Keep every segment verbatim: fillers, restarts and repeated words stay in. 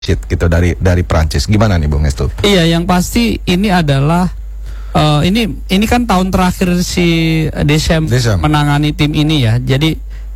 sheet gitu dari dari Prancis. Gimana nih Bung Estu? Iya, yang pasti ini adalah uh, ini ini kan tahun terakhir si Deschamps Deschamps. menangani tim ini ya. Jadi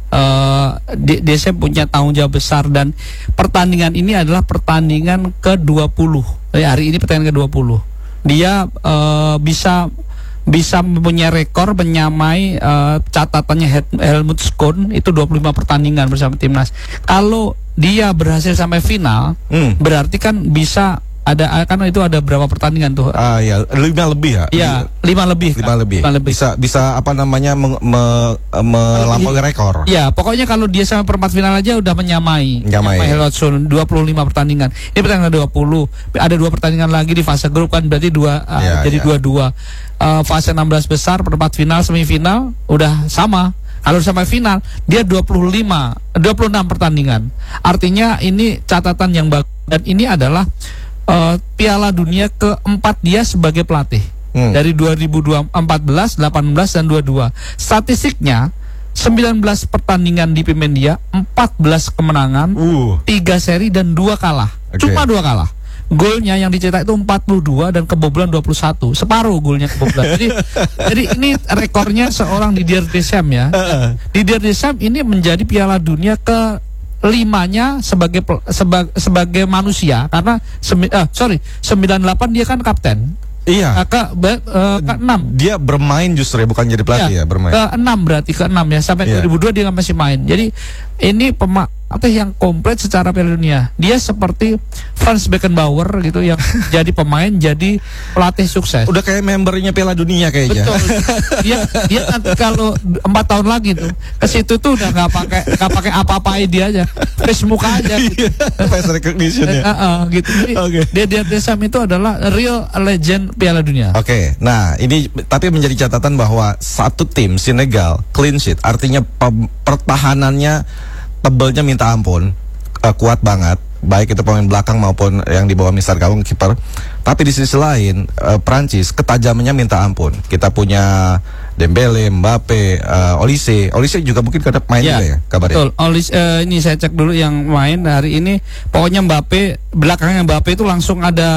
uh, Deschamps punya tanggung jawab besar dan pertandingan ini adalah pertandingan ke dua puluh. Ya, hari ini pertandingan ke dua puluh. Dia uh, bisa bisa mempunyai rekor menyamai uh, catatannya Helmut Schön itu dua puluh lima pertandingan bersama timnas. Kalau dia berhasil sampai final, hmm. berarti kan bisa ada kan itu ada berapa pertandingan tuh? Ah ya, lima lebih ya. Iya, lima lebih. Lima kan? lebih. Lima lebih. Bisa bisa apa namanya me, me, melampaui rekor. Ya, pokoknya kalau dia sampai perempat final aja udah menyamai. Menyamai. Helmut Schön dua puluh lima pertandingan. Ini pertandingan dua puluh. Ada dua pertandingan lagi di fase grup kan berarti dua uh, ya, jadi dua-dua. Uh, fase enam belas besar, perempat final, semifinal udah sama. Kalau sampai final dia dua puluh lima, dua puluh enam pertandingan. Artinya ini catatan yang bagus dan ini adalah Uh, Piala Dunia keempat dia sebagai pelatih hmm. dari dua ribu empat belas, delapan belas dan dua puluh dua. Statistiknya sembilan belas pertandingan dipimpin dia, empat belas kemenangan, uh. tiga seri dan dua kalah. Okay. Cuma dua kalah. Golnya yang dicetak itu empat puluh dua dan kebobolan dua puluh satu. Separuh golnya kebobolan. jadi jadi ini rekornya seorang Didier Deschamps ya. Didier Deschamps ini menjadi Piala Dunia ke limanya sebagai seba, sebagai manusia karena semi, uh, sorry sembilan puluh delapan dia kan kapten. Iya. Uh, ke uh, ke enam dia bermain justru ya, bukan jadi pelatih ya, ya bermain. Ke enam berarti ke enam ya sampai yeah. dua ribu dua dia masih main. Jadi ini pemak atau yang komplit secara Piala Dunia. Dia seperti Franz Beckenbauer gitu yang jadi pemain jadi pelatih sukses. Udah kayak membernya Piala Dunia kayaknya. Betul. Dia dia nanti kalau empat tahun lagi tuh ke situ tuh udah nggak pakai nggak pakai apa-apain dia aja, face muka aja. Gitu. Face recognition ya. Uh, uh, gitu. Jadi okay. Dia Deschamps itu adalah real legend Piala Dunia. Oke. Okay. Nah ini tapi menjadi catatan bahwa satu tim Senegal clean sheet artinya pertahanannya tebelnya minta ampun, uh, kuat banget, baik itu pemain belakang maupun yang di bawah mister gawang kiper. Tapi di sisi lain uh, Prancis ketajamannya minta ampun. Kita punya Dembele, Mbappe, uh, Olise, Olise juga mungkin kada main ya, juga ya kabarnya. Betul. Olise uh, ini saya cek dulu yang main hari ini. Pokoknya Mbappe belakangnya Mbappe itu langsung ada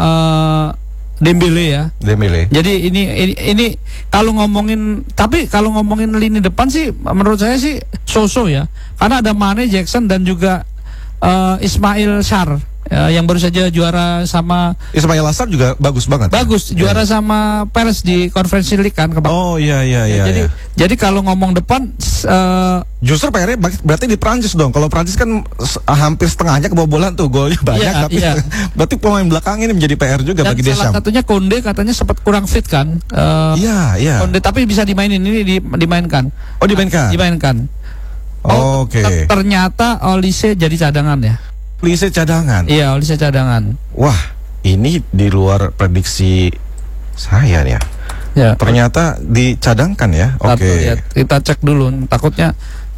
uh, Dembele ya. Dembele. Jadi ini ini, ini kalau ngomongin tapi kalau ngomongin lini depan sih menurut saya sih so-so ya. Karena ada Mane, Jackson dan juga uh, Ismail Sarr uh, yang baru saja juara sama Ismail Sarr juga bagus banget. Bagus, ya? Juara ya. Sama Perez di Conference League kan kemarin. Oh iya iya iya. Ya, jadi iya. jadi kalau ngomong depan uh, justru P R berarti di Prancis dong. Kalau Prancis kan hampir setengahnya kebobolan tuh, golnya banyak iya, tapi iya. berarti pemain belakang ini menjadi P R juga dan bagi Deschamps. Salah satunya Konde katanya sempat kurang fit kan. Uh, iya, iya. Konde tapi bisa dimainin ini di, dimainkan. Oh, dimainkan. Dimainkan. Oh, Oke. Okay. Ternyata Olise jadi cadangan ya. Olise cadangan. Iya, Olise cadangan. Wah, ini di luar prediksi saya ya. Ya. Ternyata dicadangkan ya. Oke. Okay. Ya, kita cek dulu. Takutnya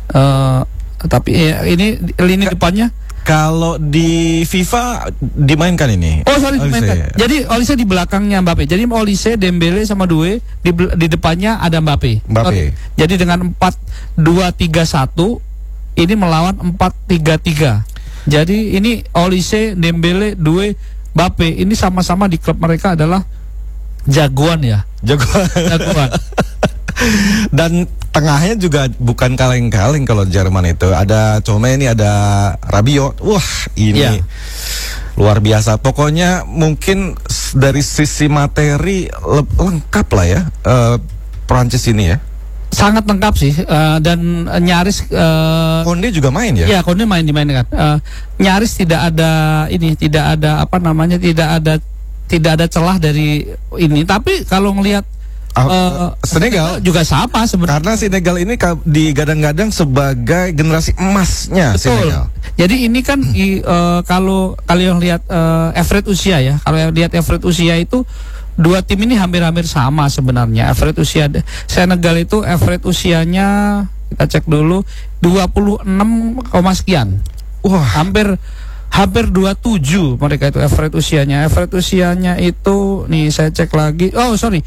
uh, tapi ya, ini lini Ka depannya. Kalau di FIFA dimainkan ini. Oh sorry Olise. Dimainkan. Jadi Olise di belakangnya Mbappe. Jadi Olise, Dembele sama Doué di, di depannya ada Mbappe. Mbappe. Okay. Jadi dengan empat dua tiga satu ini melawan empat tiga tiga. Jadi ini Olise, Dembele, Doué, Mbappe ini sama-sama di klub mereka adalah jagoan ya. Jagoan. Jagoan. Dan tengahnya juga bukan kaleng-kaleng kalau Jerman itu. Ada Chouameni, ada Rabiot. Wah, ini yeah. luar biasa. Pokoknya mungkin dari sisi materi lengkap lah ya uh, Prancis ini ya. Sangat lengkap sih uh, dan nyaris uh, Konde juga main ya? Iya, Konde main dimainkan. Uh, nyaris tidak ada ini, tidak ada apa namanya, tidak ada tidak ada celah dari ini. Tapi kalau ngelihat Uh, Senegal juga sama sebenarnya. Karena Senegal ini digadang-gadang sebagai generasi emasnya. Betul. Senegal. Jadi ini kan hmm. i, uh, kalau kalian lihat uh, average usia ya, kalau lihat average usia itu dua tim ini hampir-hampir sama sebenarnya. Average usia Senegal itu average usianya kita cek dulu dua puluh enam, sekian. Wah, hampir hampir dua puluh tujuh mereka itu average usianya. Average usianya itu nih saya cek lagi. Oh, sorry.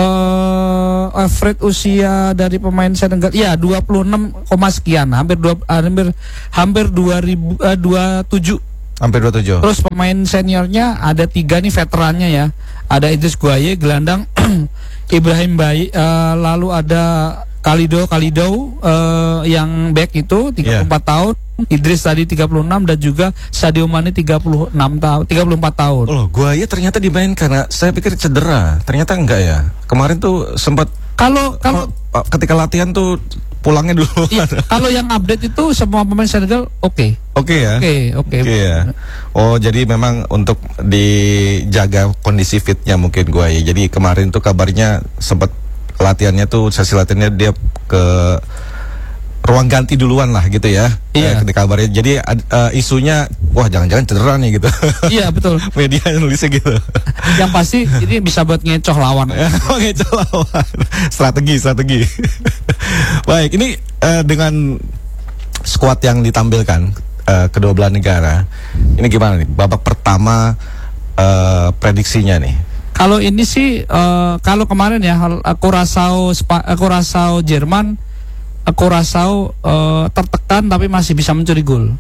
Uh, average usia dari pemain Senegal ya dua puluh enam, sekian, hampir dua hampir hampir dua ribu uh, dua puluh tujuh Hampir dua puluh tujuh. Terus pemain seniornya ada tiga nih veterannya ya. Ada Idris Guaye gelandang, Ibrahim Bayi, uh, lalu ada Kalido Kalido uh, yang back itu tiga puluh empat yeah. tahun, Idris tadi tiga puluh enam dan juga Sadio Mane tiga puluh enam tahun, tiga puluh empat tahun. Oh, Guaye ternyata dimainkan karena saya pikir cedera. Ternyata enggak ya. Kemarin tuh sempat kalau kalau ketika latihan tuh pulangnya dulu. Iya, kalau yang update itu semua pemain Senegal oke. Okay. Oke okay ya. Oke, okay, oke. Okay. Okay ya. Oh, jadi memang untuk dijaga kondisi fitnya mungkin Guaye. Jadi kemarin tuh kabarnya sempat latihannya tuh sesi latihannya dia ke ruang ganti duluan lah gitu ya. Iya. Eh, kabarnya. Jadi uh, isunya wah jangan-jangan cedera nih gitu. Iya betul. Media nulisnya gitu. Yang pasti ini bisa buat ngecoh lawan. Ngecoh lawan. Strategi, strategi. Baik, ini uh, dengan skuad yang ditampilkan uh, kedua belah negara. Ini gimana nih? Babak pertama uh, prediksinya nih. Kalau ini sih uh, kalau kemarin ya Curaçao Curaçao Jerman, Curaçao uh, tertekan tapi masih bisa mencuri gol.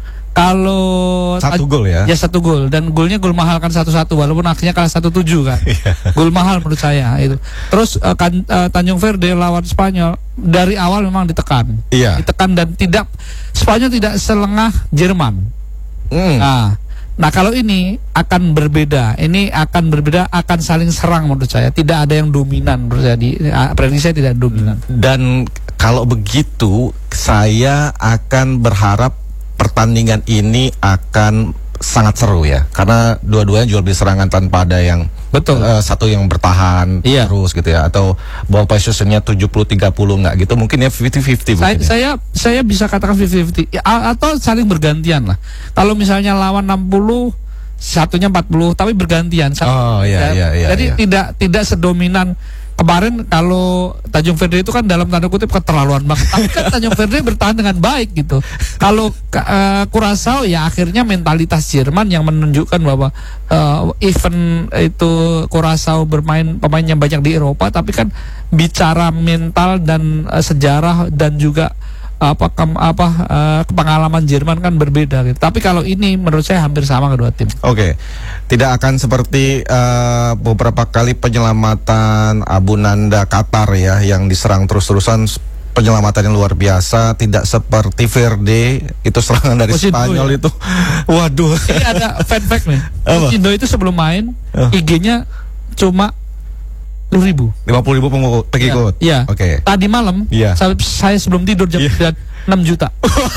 Kalau satu gol ya? Ya satu gol dan golnya gol mahal kan satu satu walaupun akhirnya kalah satu tujuh kan. Gol mahal menurut saya itu. Terus uh, kan, uh, Tanjung Verde lawan Spanyol dari awal memang ditekan. Iya. Ditekan dan tidak Spanyol tidak selengah Jerman. Mm. Nah, nah kalau ini akan berbeda. Ini akan berbeda, akan saling serang menurut saya. Tidak ada yang dominan menurut saya. Di, uh, prediksi saya tidak dominan. Dan kalau begitu saya akan berharap pertandingan ini akan sangat seru ya, karena dua-duanya jual beli serangan tanpa ada yang betul uh, satu yang bertahan iya. terus gitu ya, atau ball possessionnya tujuh puluh tiga puluh nggak gitu, mungkin ya fifty fifty. Saya, saya saya bisa katakan fifty fifty ya, atau saling bergantian lah. Kalau misalnya lawan enam puluh satunya empat puluh tapi bergantian. Oh iya iya iya. Jadi iya. tidak tidak sedominan kemarin. Kalau Tanjung Verde itu kan dalam tanda kutip keterlaluan banget. Tapi kan Tanjung Verde bertahan dengan baik gitu. Kalau uh, Curaçao ya akhirnya mentalitas Jerman yang menunjukkan bahwa uh, event itu Curaçao bermain pemain yang banyak di Eropa, tapi kan bicara mental dan uh, sejarah dan juga apa kem, apa uh, pengalaman Jerman kan berbeda gitu. Tapi kalau ini menurut saya hampir sama kedua tim. Oke. Okay. Tidak akan seperti uh, beberapa kali penyelamatan Abu Nanda Qatar ya yang diserang terus-terusan, penyelamatan yang luar biasa. Tidak seperti Verde itu serangan dari Posito, Spanyol ya? Itu. Waduh. Ini ada fun fact nih. Indo itu sebelum main uh. I G-nya cuma lima puluh ribu lima puluh ribu pengikut. Iya. Oke. Okay. Tadi malam ya. saya, saya sebelum tidur jam ya. enam juta.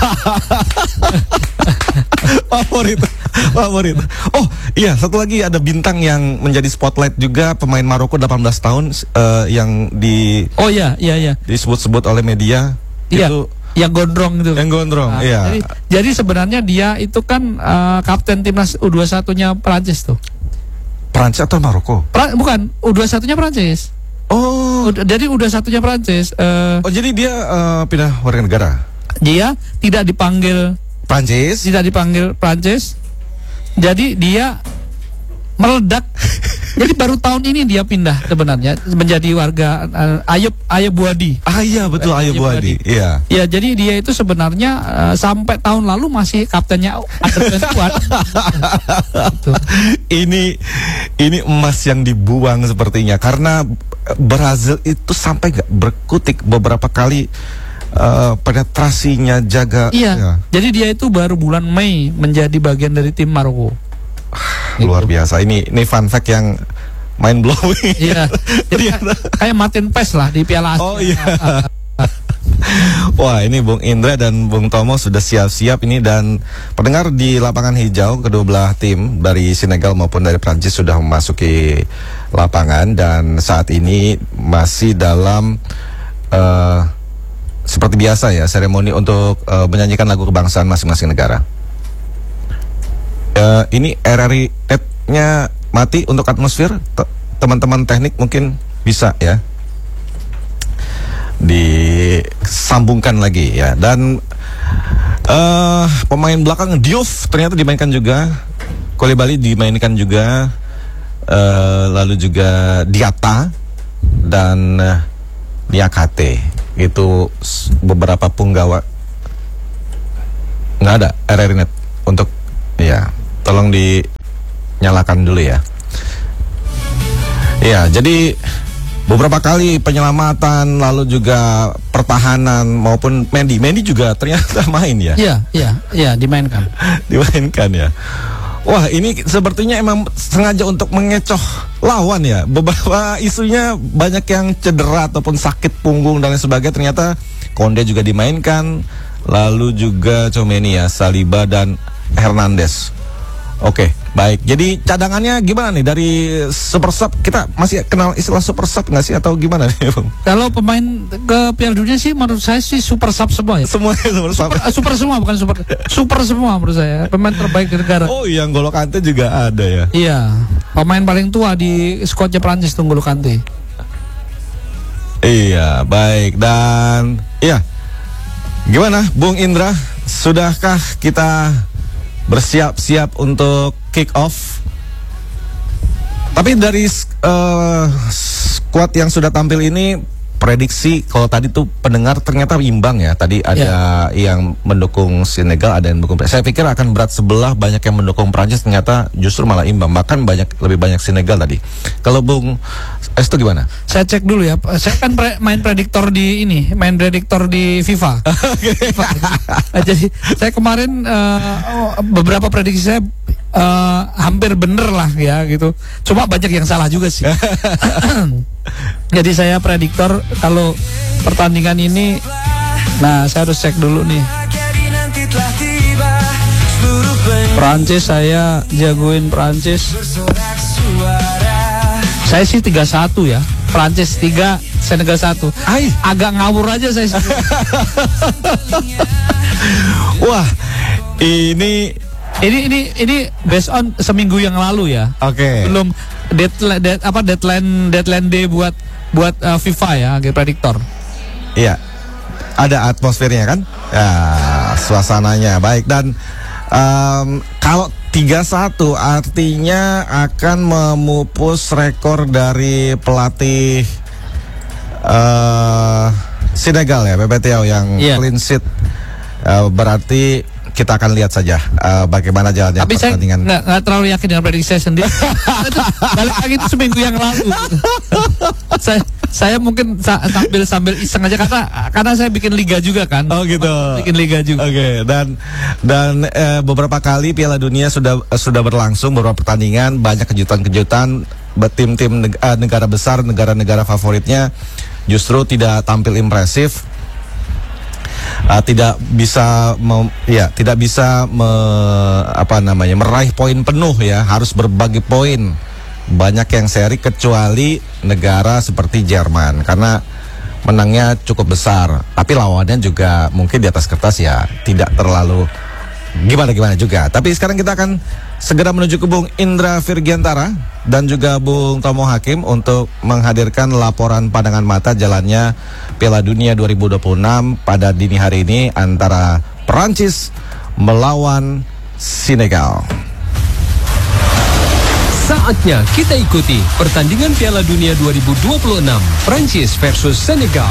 Favorit. Favorit. Oh, iya, satu lagi ada bintang yang menjadi spotlight juga, pemain Maroko delapan belas tahun uh, yang di Oh iya, iya iya. disebut-sebut oleh media iya. itu yang gondrong itu. Yang gondrong, nah, iya. Jadi, jadi sebenarnya dia itu kan uh, kapten timnas U dua puluh satu-nya Prancis tuh. Prancis atau Maroko? Pra, bukan, U dua puluh satu-nya Prancis. Oh, U, jadi U dua puluh satu-nya Prancis. Uh, oh, jadi dia uh, pindah warga negara. Dia tidak dipanggil Prancis, tidak dipanggil Prancis. Jadi dia meledak. Jadi baru tahun ini dia pindah sebenarnya menjadi warga uh, Ayub Ayub Buadi. Ah iya betul, Ayub Buadi. Iya. Ya, jadi dia itu sebenarnya uh, sampai tahun lalu masih kaptennya under dua puluh satu. Ini ini emas yang dibuang sepertinya, karena Brazil itu sampai nggak berkutik beberapa kali uh, penetrasinya jaga. Iya. Ya. Jadi dia itu baru bulan Mei menjadi bagian dari tim Maroko. Luar biasa. Ini ini fun fact yang mind blowing. Iya. Jadi kayak Martin Pes lah di Piala Asia. Oh iya. Wah, ini Bung Indra dan Bung Tomo sudah siap-siap ini, dan pendengar di lapangan hijau kedua belah tim dari Senegal maupun dari Prancis sudah memasuki lapangan, dan saat ini masih dalam uh, seperti biasa ya, seremoni untuk uh, menyanyikan lagu kebangsaan masing-masing negara. Uh, ini R R I app-nya mati untuk atmosfer. Teman-teman teknik mungkin bisa ya disambungkan lagi ya. Dan uh, pemain belakang Diouf ternyata dimainkan juga, Koulibaly dimainkan juga, uh, lalu juga Diatta dan uh, Niakate. Itu beberapa punggawa. Nggak ada R R I net untuk ya tolong dinyalakan dulu ya. Ya, jadi beberapa kali penyelamatan, lalu juga pertahanan maupun Mendy. Mendy juga ternyata main ya? Iya, iya, iya dimainkan. Dimainkan ya. Wah, ini sepertinya emang sengaja untuk mengecoh lawan ya. Beberapa isunya banyak yang cedera ataupun sakit punggung dan lain sebagainya. Ternyata Konde juga dimainkan, lalu juga Tchouaméni ya, Saliba dan Hernandez. Oke, baik. Jadi cadangannya gimana nih dari super sub? Kita masih kenal istilah super sub nggak sih atau gimana nih, Bang? Kalau pemain ke Piala Dunia sih menurut saya sih super sub semua ya. Semuanya super sub. Super, uh, super semua bukan super. Super semua menurut saya. Pemain terbaik di negara. Oh, yang N'Golo Kante juga ada ya. Iya. Pemain paling tua di skuadnya Prancis tuh N'Golo Kante. Iya, baik. Dan iya. Gimana, Bung Indra? Sudahkah kita bersiap-siap untuk kick off? Tapi dari uh, squad yang sudah tampil ini, prediksi kalau tadi tuh pendengar ternyata imbang ya. Tadi ada yeah. yang mendukung Senegal, ada yang mendukung. Saya pikir akan berat sebelah, banyak yang mendukung Prancis, ternyata justru malah imbang. Bahkan banyak lebih banyak Senegal tadi. Kalau Bung Estu gimana? Saya cek dulu ya. Saya kan pre main prediktor di ini, main prediktor di FIFA. FIFA. Nah, jadi saya kemarin uh, oh, beberapa prediksi saya uh, hampir bener lah ya gitu. Cuma banyak yang salah juga sih. Jadi saya prediktor kalau pertandingan ini, nah saya harus cek dulu nih. Prancis saya jagoin Prancis. Saya sih tiga satu ya. Prancis tiga, Senegal satu. Ay, agak ngawur aja saya. Wah, ini ini ini ini based on seminggu yang lalu ya. Oke. Okay. Belum deadline dead, apa deadline deadline day buat buat uh, FIFA ya, gitu, prediktor. Iya. Ada atmosfernya kan? Ya, suasananya baik. Dan um, kalau tiga satu artinya akan memupus rekor dari pelatih uh, Senegal ya, Pepe Thiaw yang yeah. clean sheet. Uh, berarti kita akan lihat saja uh, bagaimana jalannya tapi pertandingan. Tapi saya nggak terlalu yakin dengan prediksi saya sendiri. Balik lagi itu seminggu yang lalu. saya saya mungkin sa sambil sambil iseng aja karena karena saya bikin liga juga kan. Oh gitu. Bikin liga juga. Oke, okay. dan dan uh, beberapa kali Piala Dunia sudah uh, sudah berlangsung, beberapa pertandingan, banyak kejutan-kejutan. Tim-tim neg uh, negara besar, negara-negara favoritnya justru tidak tampil impresif. Uh, tidak bisa me, ya tidak bisa me, apa namanya meraih poin penuh ya, harus berbagi poin. Banyak yang seri kecuali negara seperti Jerman karena menangnya cukup besar, tapi lawannya juga mungkin di atas kertas ya tidak terlalu gimana-gimana juga. Tapi sekarang kita akan segera menuju ke Bung Indra Virgiantara dan juga Bung Tomo Hakim untuk menghadirkan laporan pandangan mata jalannya Piala Dunia dua ribu dua puluh enam pada dini hari ini antara Perancis melawan Senegal. Saatnya kita ikuti pertandingan Piala Dunia dua ribu dua puluh enam Perancis versus Senegal.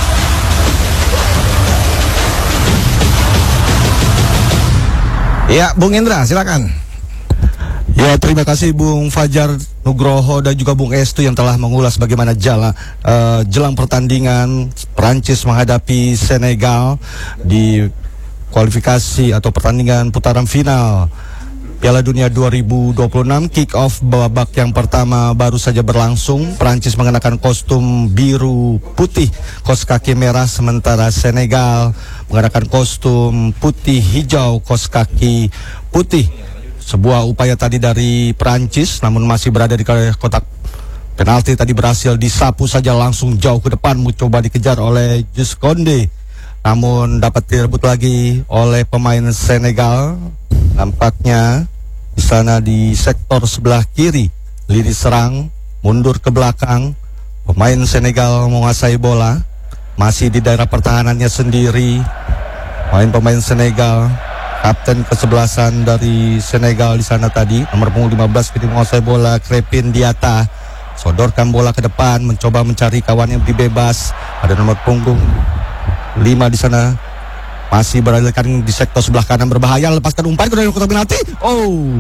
Ya, Bung Indra, silakan. Ya, terima kasih Bung Fajar Nugroho dan juga Bung Estu yang telah mengulas bagaimana jala, uh, jelang pertandingan Perancis menghadapi Senegal di kualifikasi atau pertandingan putaran final Piala Dunia dua ribu dua puluh enam. Kick off babak yang pertama baru saja berlangsung. Perancis mengenakan kostum biru putih, kaos kaki merah, sementara Senegal mengenakan kostum putih hijau, kaos kaki putih. Sebuah upaya tadi dari Perancis, namun masih berada di kotak penalti, tadi berhasil disapu saja langsung jauh ke depan, mencoba dikejar oleh Jules Koundé, namun dapat direbut lagi oleh pemain Senegal. Nampaknya di sana di sektor sebelah kiri, lini serang mundur ke belakang, pemain Senegal menguasai bola, masih di daerah pertahanannya sendiri. Pemain-pemain Senegal, kapten kesebelasan dari Senegal di sana tadi, nomor punggung lima belas, kini menguasai bola. Crépin Diatta sodorkan bola ke depan, mencoba mencari kawan yang lebih bebas. Ada nomor punggung lima di sana, masih berada di sektor sebelah kanan, berbahaya, lepaskan umpan ke dalam kotak penalti. Oh,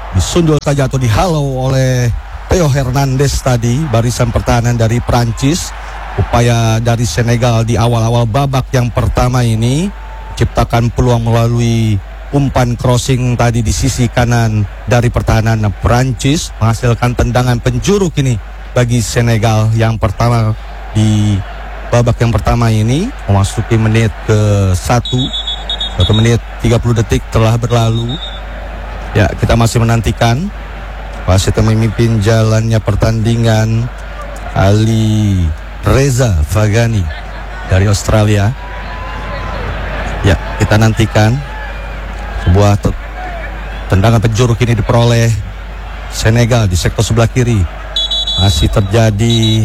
disundul saja atau dihalau oleh Theo Hernandez tadi, barisan pertahanan dari Prancis. Upaya dari Senegal di awal-awal babak yang pertama ini ciptakan peluang melalui umpan crossing tadi di sisi kanan dari pertahanan Prancis, menghasilkan tendangan penjuru kini bagi Senegal yang pertama di babak yang pertama ini. Memasuki menit ke satu, satu menit tiga puluh detik telah berlalu. Ya, kita masih menantikan wasit yang memimpin jalannya pertandingan, Ali Reza Fagani dari Australia. Ya, kita nantikan sebuah tendangan penjuru kini diperoleh Senegal di sektor sebelah kiri. Masih terjadi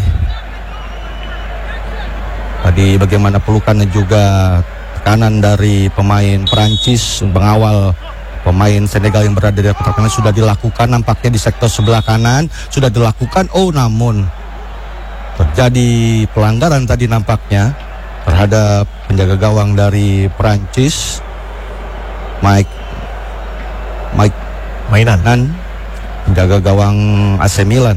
tadi bagaimana pelukan dan juga tekanan dari pemain Prancis mengawal pemain Senegal yang berada di pertahanan. Sudah dilakukan nampaknya di sektor sebelah kanan, sudah dilakukan. Oh, namun terjadi pelanggaran tadi nampaknya terhadap penjaga gawang dari Prancis, Mike Mike Mainan, penjaga gawang A C Milan.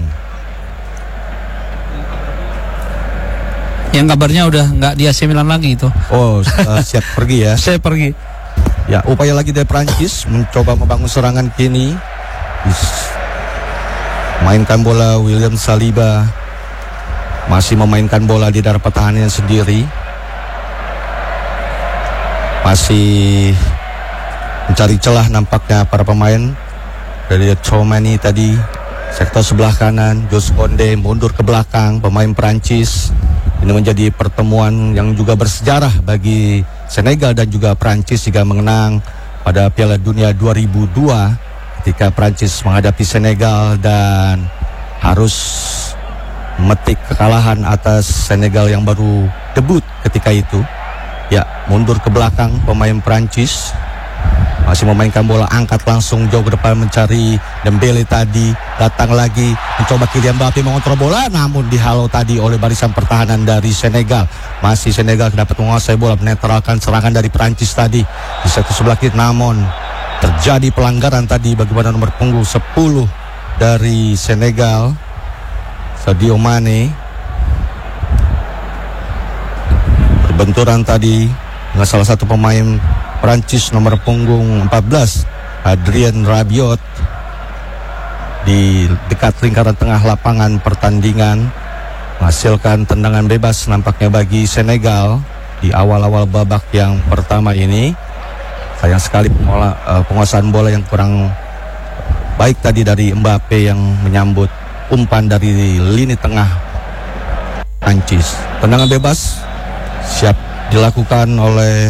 Yang kabarnya udah nggak di A C Milan lagi itu. Oh, uh, siap pergi ya. Saya pergi. Ya, upaya lagi dari Prancis mencoba membangun serangan kini. Mainkan bola William Saliba, masih memainkan bola di daerah pertahanannya sendiri. Masih mencari celah nampaknya para pemain dari Tchouameni tadi. Sektor sebelah kanan, Jules Koundé mundur ke belakang, pemain Prancis. Ini menjadi pertemuan yang juga bersejarah bagi Senegal dan juga Prancis jika mengenang pada Piala Dunia dua ribu dua ketika Prancis menghadapi Senegal dan harus memetik kekalahan atas Senegal yang baru debut ketika itu. Ya, mundur ke belakang pemain Prancis, masih memainkan bola, angkat langsung jauh ke depan mencari Dembele tadi, datang lagi mencoba Kylian Mbappé mengontrol bola, namun dihalau tadi oleh barisan pertahanan dari Senegal. Masih Senegal dapat menguasai bola, menetralkan serangan dari Prancis tadi di sektor sebelah kiri, namun terjadi pelanggaran tadi bagaimana nomor punggung sepuluh dari Senegal, Sadio Mane. Benturan tadi dengan salah satu pemain Prancis nomor punggung empat belas, Adrien Rabiot, di dekat lingkaran tengah lapangan pertandingan, menghasilkan tendangan bebas nampaknya bagi Senegal di awal-awal babak yang pertama ini. Sayang sekali pengolah, uh, penguasaan bola yang kurang baik tadi dari Mbappé yang menyambut umpan dari lini tengah Prancis. Tendangan bebas siap dilakukan oleh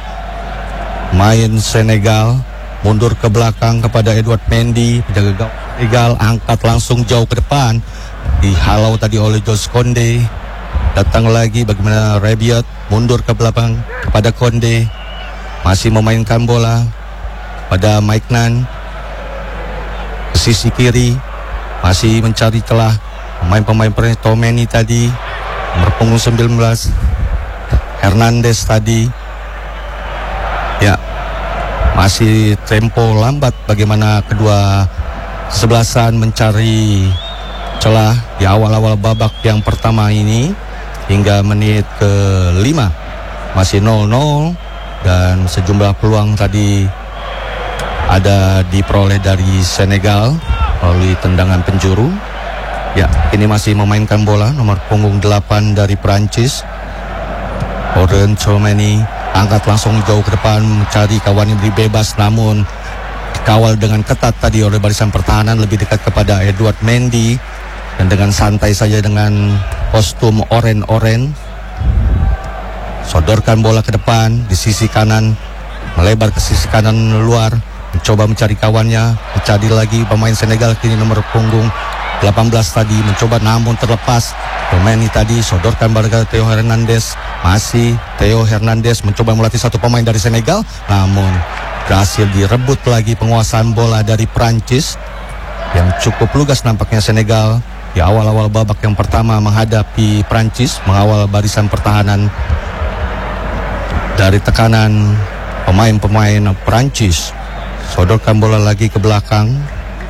main Senegal, mundur ke belakang kepada Edouard Mendy, penjaga gawang Senegal, angkat langsung jauh ke depan, dihalau tadi oleh Jules Koundé. Datang lagi bagaimana Rabiot, mundur ke belakang kepada Koundé, masih memainkan bola pada Maignan ke sisi kiri, masih mencari celah pemain-pemain Tchouameni tadi, nomor punggung sembilan belas Hernandez tadi. Ya, masih tempo lambat bagaimana kedua kesebelasan mencari celah di awal-awal babak yang pertama ini hingga menit ke lima masih nol nol dan sejumlah peluang tadi ada diperoleh dari Senegal melalui tendangan penjuru. Ya, ini masih memainkan bola nomor punggung delapan dari Prancis, Aurélien Tchouameni, angkat langsung jauh ke depan mencari kawan yang beri bebas, namun dikawal dengan ketat tadi oleh barisan pertahanan, lebih dekat kepada Edouard Mendy dan dengan santai saja dengan kostum oren-oren sodorkan bola ke depan di sisi kanan, melebar ke sisi kanan luar, mencoba mencari kawannya, mencari lagi pemain Senegal kini nomor punggung delapan belas tadi, mencoba namun terlepas. Tchouameni tadi sodorkan pada Theo Hernandez, masih Theo Hernandez mencoba melatih satu pemain dari Senegal, namun berhasil direbut lagi penguasaan bola dari Prancis yang cukup lugas nampaknya Senegal di awal-awal babak yang pertama menghadapi Prancis, mengawal barisan pertahanan dari tekanan pemain-pemain Prancis. Sodorkan bola lagi ke belakang,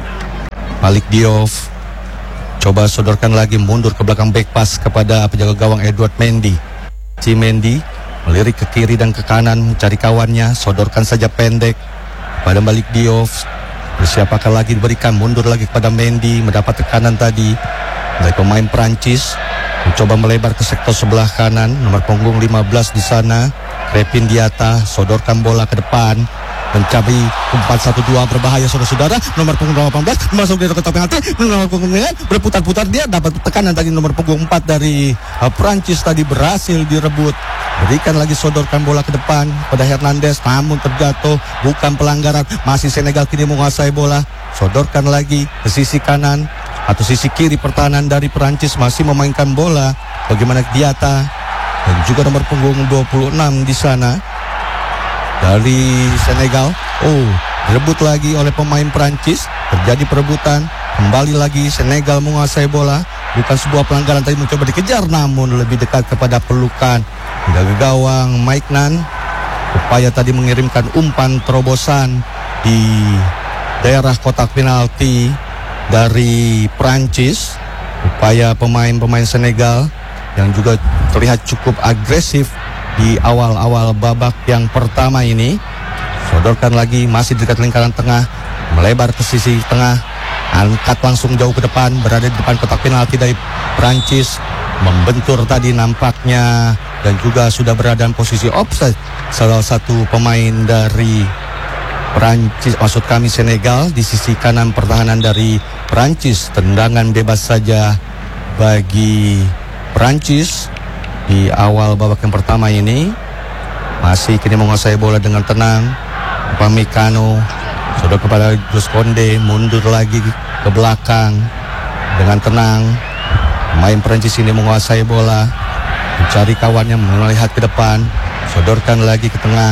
Balik Diouf, coba sodorkan lagi, mundur ke belakang, back pass kepada penjaga gawang Edward Mendy. Si Mendy melirik ke kiri dan ke kanan mencari kawannya, sodorkan saja pendek pada Balik Diouf. Siapakah lagi diberikan, mundur lagi kepada Mendy, mendapat tekanan tadi dari pemain Prancis. Mencoba melebar ke sektor sebelah kanan, nomor punggung lima belas di sana, Crepin Diatta, sodorkan bola ke depan, mencari empat satu dua, berbahaya saudara-saudara, nomor punggung delapan belas masuk di kotak penalti, nomor punggung berputar-putar, dia dapat tekanan tadi, nomor punggung empat dari uh, Prancis tadi berhasil direbut. Berikan lagi, sodorkan bola ke depan pada Hernandez, namun terjatuh, bukan pelanggaran, masih Senegal kini menguasai bola. Sodorkan lagi ke sisi kanan atau sisi kiri pertahanan dari Prancis, masih memainkan bola. Bagaimana Diatta dan juga nomor punggung dua puluh enam di sana dari Senegal. Oh, direbut lagi oleh pemain Prancis, terjadi perebutan. Kembali lagi Senegal menguasai bola. Bukan sebuah pelanggaran, tadi mencoba dikejar namun lebih dekat kepada pelukan penjaga gawang Maignan. Upaya tadi mengirimkan umpan terobosan di daerah kotak penalti dari Prancis. Upaya pemain-pemain Senegal yang juga terlihat cukup agresif di awal-awal babak yang pertama ini. Sodorkan lagi, masih di dekat lingkaran tengah, melebar ke sisi tengah, angkat langsung jauh ke depan, berada di depan kotak penalti dari Prancis. Membentur tadi nampaknya, dan juga sudah berada dalam posisi offside salah satu pemain dari Prancis, maksud kami Senegal, di sisi kanan pertahanan dari Prancis. Tendangan bebas saja bagi Prancis di awal babak yang pertama ini. Masih kini menguasai bola dengan tenang. Upamecano sudah kepada Jules Koundé, mundur lagi ke belakang dengan tenang. Pemain Prancis ini menguasai bola, mencari kawannya, melihat ke depan, sodorkan lagi ke tengah.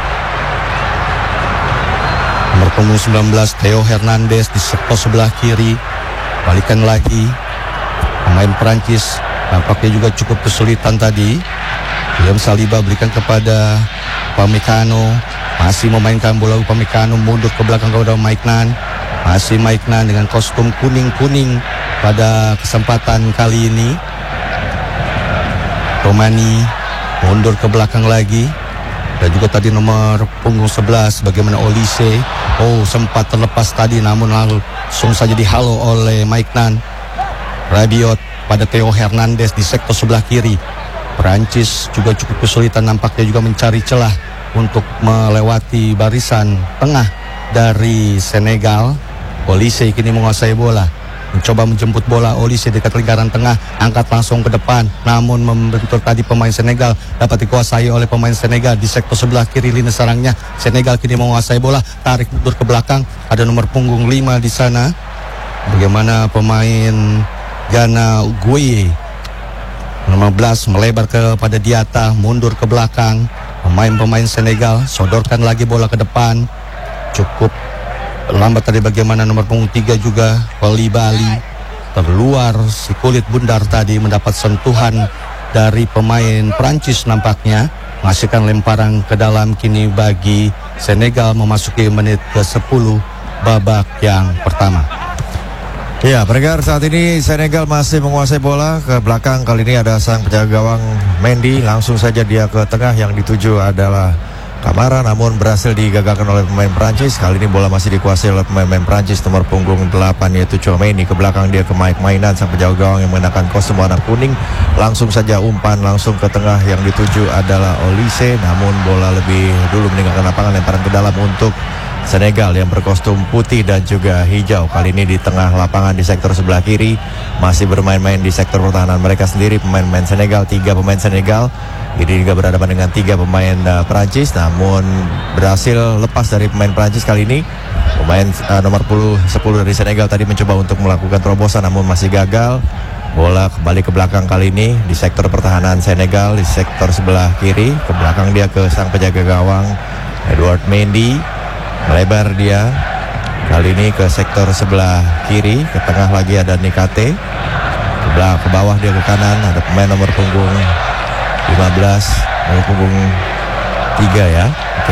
Nomor punggung sembilan belas Theo Hernandez di sektor sebelah kiri, balikan lagi. Pemain Prancis nampaknya juga cukup kesulitan tadi. William Saliba berikan kepada Upamecano, masih memainkan bola. Upamecano mundur ke belakang kepada Maignan. Masih Maignan dengan kostum kuning-kuning pada kesempatan kali ini. Romani mundur ke belakang lagi. Dan juga tadi nomor punggung sebelas bagaimana Olise. Oh, sempat terlepas tadi namun langsung saja dihalau oleh Maignan. Rabiot pada Theo Hernandez di sektor sebelah kiri. Prancis juga cukup kesulitan nampaknya juga mencari celah untuk melewati barisan tengah dari Senegal. Olise kini menguasai bola, mencoba menjemput bola. Olise dekat lingkaran tengah, angkat langsung ke depan, namun membentur tadi pemain Senegal, dapat dikuasai oleh pemain Senegal di sektor sebelah kiri lini serangnya. Senegal kini menguasai bola, tarik mundur ke belakang, ada nomor punggung lima di sana. Bagaimana pemain Gana Uguaye nomor belas melebar kepada Diatta, mundur ke belakang. Pemain-pemain Senegal sodorkan lagi bola ke depan, cukup lambat tadi bagaimana nomor punggung tiga juga Koulibaly terluar si kulit bundar tadi, mendapat sentuhan dari pemain Prancis nampaknya, menghasilkan lemparan ke dalam kini bagi Senegal memasuki menit ke sepuluh babak yang pertama. Ya, pendengar, saat ini Senegal masih menguasai bola ke belakang. Kali ini ada sang penjaga gawang Mendy, langsung saja dia ke tengah, yang dituju adalah Kamara, namun berhasil digagalkan oleh pemain Prancis. Kali ini bola masih dikuasai oleh pemain Prancis nomor punggung delapan yaitu Tchouaméni. Ke belakang dia ke Mike Maignan, sang penjaga gawang yang mengenakan kostum warna kuning. Langsung saja umpan langsung ke tengah, yang dituju adalah Olise, namun bola lebih dulu meninggalkan lapangan, lemparan ke dalam untuk Senegal yang berkostum putih dan juga hijau. Kali ini di tengah lapangan di sektor sebelah kiri, masih bermain-main di sektor pertahanan mereka sendiri pemain-pemain Senegal. Tiga pemain Senegal ini juga berhadapan dengan tiga pemain uh, Prancis, namun berhasil lepas dari pemain Prancis kali ini. Pemain uh, nomor sepuluh dari Senegal tadi mencoba untuk melakukan terobosan namun masih gagal. Bola kembali ke belakang kali ini di sektor pertahanan Senegal, di sektor sebelah kiri. Ke belakang dia ke sang penjaga gawang Edward Mendy. Melebar dia kali ini ke sektor sebelah kiri. Ke tengah lagi ada Nikate. Ke, belah, ke bawah dia ke kanan ada pemain nomor punggung lima belas, nomor punggung tiga ya. Oke.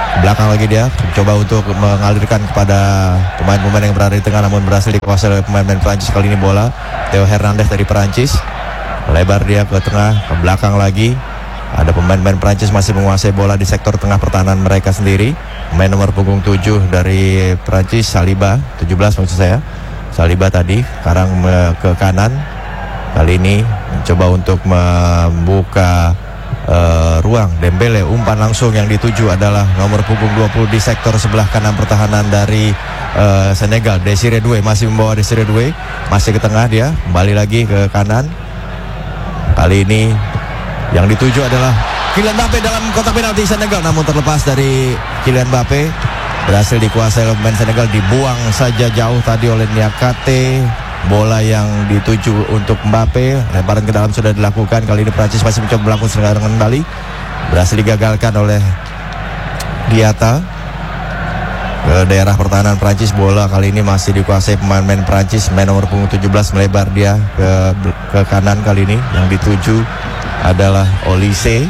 Belakang lagi dia coba untuk mengalirkan kepada pemain-pemain yang berada di tengah, namun berhasil dikuasai oleh pemain-pemain Prancis. Kali ini bola Theo Hernandez dari Prancis, lebar dia ke tengah, ke belakang lagi. Ada pemain-pemain Prancis masih menguasai bola di sektor tengah pertahanan mereka sendiri. Pemain nomor punggung tujuh dari Prancis, Saliba, tujuh belas maksud saya. Saliba tadi sekarang ke kanan. Kali ini mencoba untuk membuka Uh, ruang Dembele, umpan langsung yang dituju adalah nomor punggung dua puluh di sektor sebelah kanan pertahanan dari uh, Senegal. Desire Doué masih membawa Desire Doué, masih ke tengah dia, kembali lagi ke kanan. Kali ini yang dituju adalah Kylian Mbappe dalam kotak penalti Senegal, namun terlepas dari Kylian Mbappe, berhasil dikuasai oleh pemain Senegal, dibuang saja jauh tadi oleh Niakate. Bola yang dituju untuk Mbappe, lemparan ke dalam sudah dilakukan. Kali ini Prancis masih mencoba melakukan serangan kembali, berhasil digagalkan oleh Diata. Ke daerah pertahanan Prancis, bola kali ini masih dikuasai pemain-pemain Prancis. Main nomor punggung tujuh belas melebar dia ke ke kanan. Kali ini yang dituju adalah Olise.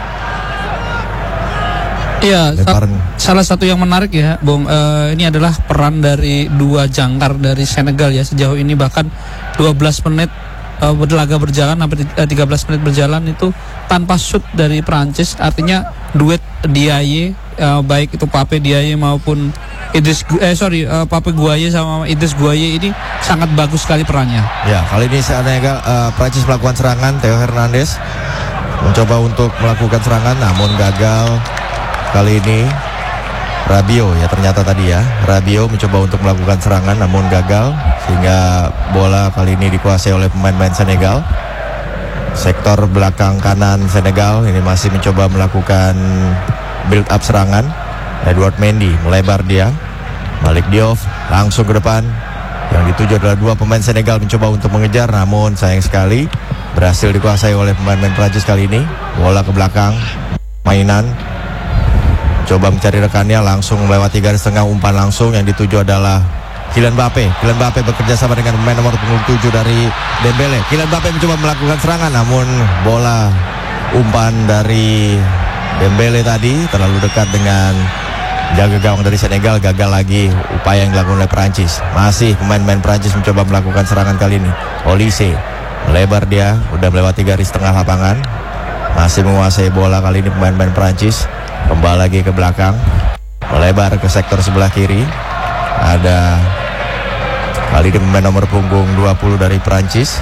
Iya, sa salah satu yang menarik ya, Bung, uh, ini adalah peran dari dua jangkar dari Senegal ya sejauh ini, bahkan dua belas menit uh, berlaga berjalan sampai uh, tiga belas menit berjalan itu tanpa shoot dari Prancis. Artinya duet Diaye, uh, baik itu Pape Diaye maupun Idris eh sorry uh, Pape Guaye sama Idris Guaye ini sangat bagus sekali perannya. Ya, kali ini Senegal uh, Prancis melakukan serangan. Theo Hernandez mencoba untuk melakukan serangan namun gagal. Kali ini Rabiot ya ternyata tadi ya Rabiot mencoba untuk melakukan serangan namun gagal, sehingga bola kali ini dikuasai oleh pemain-pemain Senegal. Sektor belakang kanan Senegal ini masih mencoba melakukan build up serangan. Edouard Mendy melebar dia, Malik Diouf langsung ke depan. Yang dituju adalah dua pemain Senegal mencoba untuk mengejar, namun sayang sekali berhasil dikuasai oleh pemain-pemain Prancis. Kali ini bola ke belakang mainan, coba mencari rekannya, langsung melewati garis tengah, umpan langsung yang dituju adalah Kylian Mbappe. Kylian Mbappe bekerja sama dengan pemain nomor punggung tujuh dari Dembele. Kylian Mbappe mencoba melakukan serangan, namun bola umpan dari Dembele tadi terlalu dekat dengan jaga gawang dari Senegal, gagal lagi upaya yang dilakukan oleh Prancis. Masih pemain-pemain Prancis mencoba melakukan serangan kali ini. Olise melebar dia, udah melewati garis tengah lapangan, masih menguasai bola kali ini pemain-pemain Prancis. Kembali lagi ke belakang, melebar ke sektor sebelah kiri. Ada kali ini pemain nomor punggung dua puluh dari Prancis.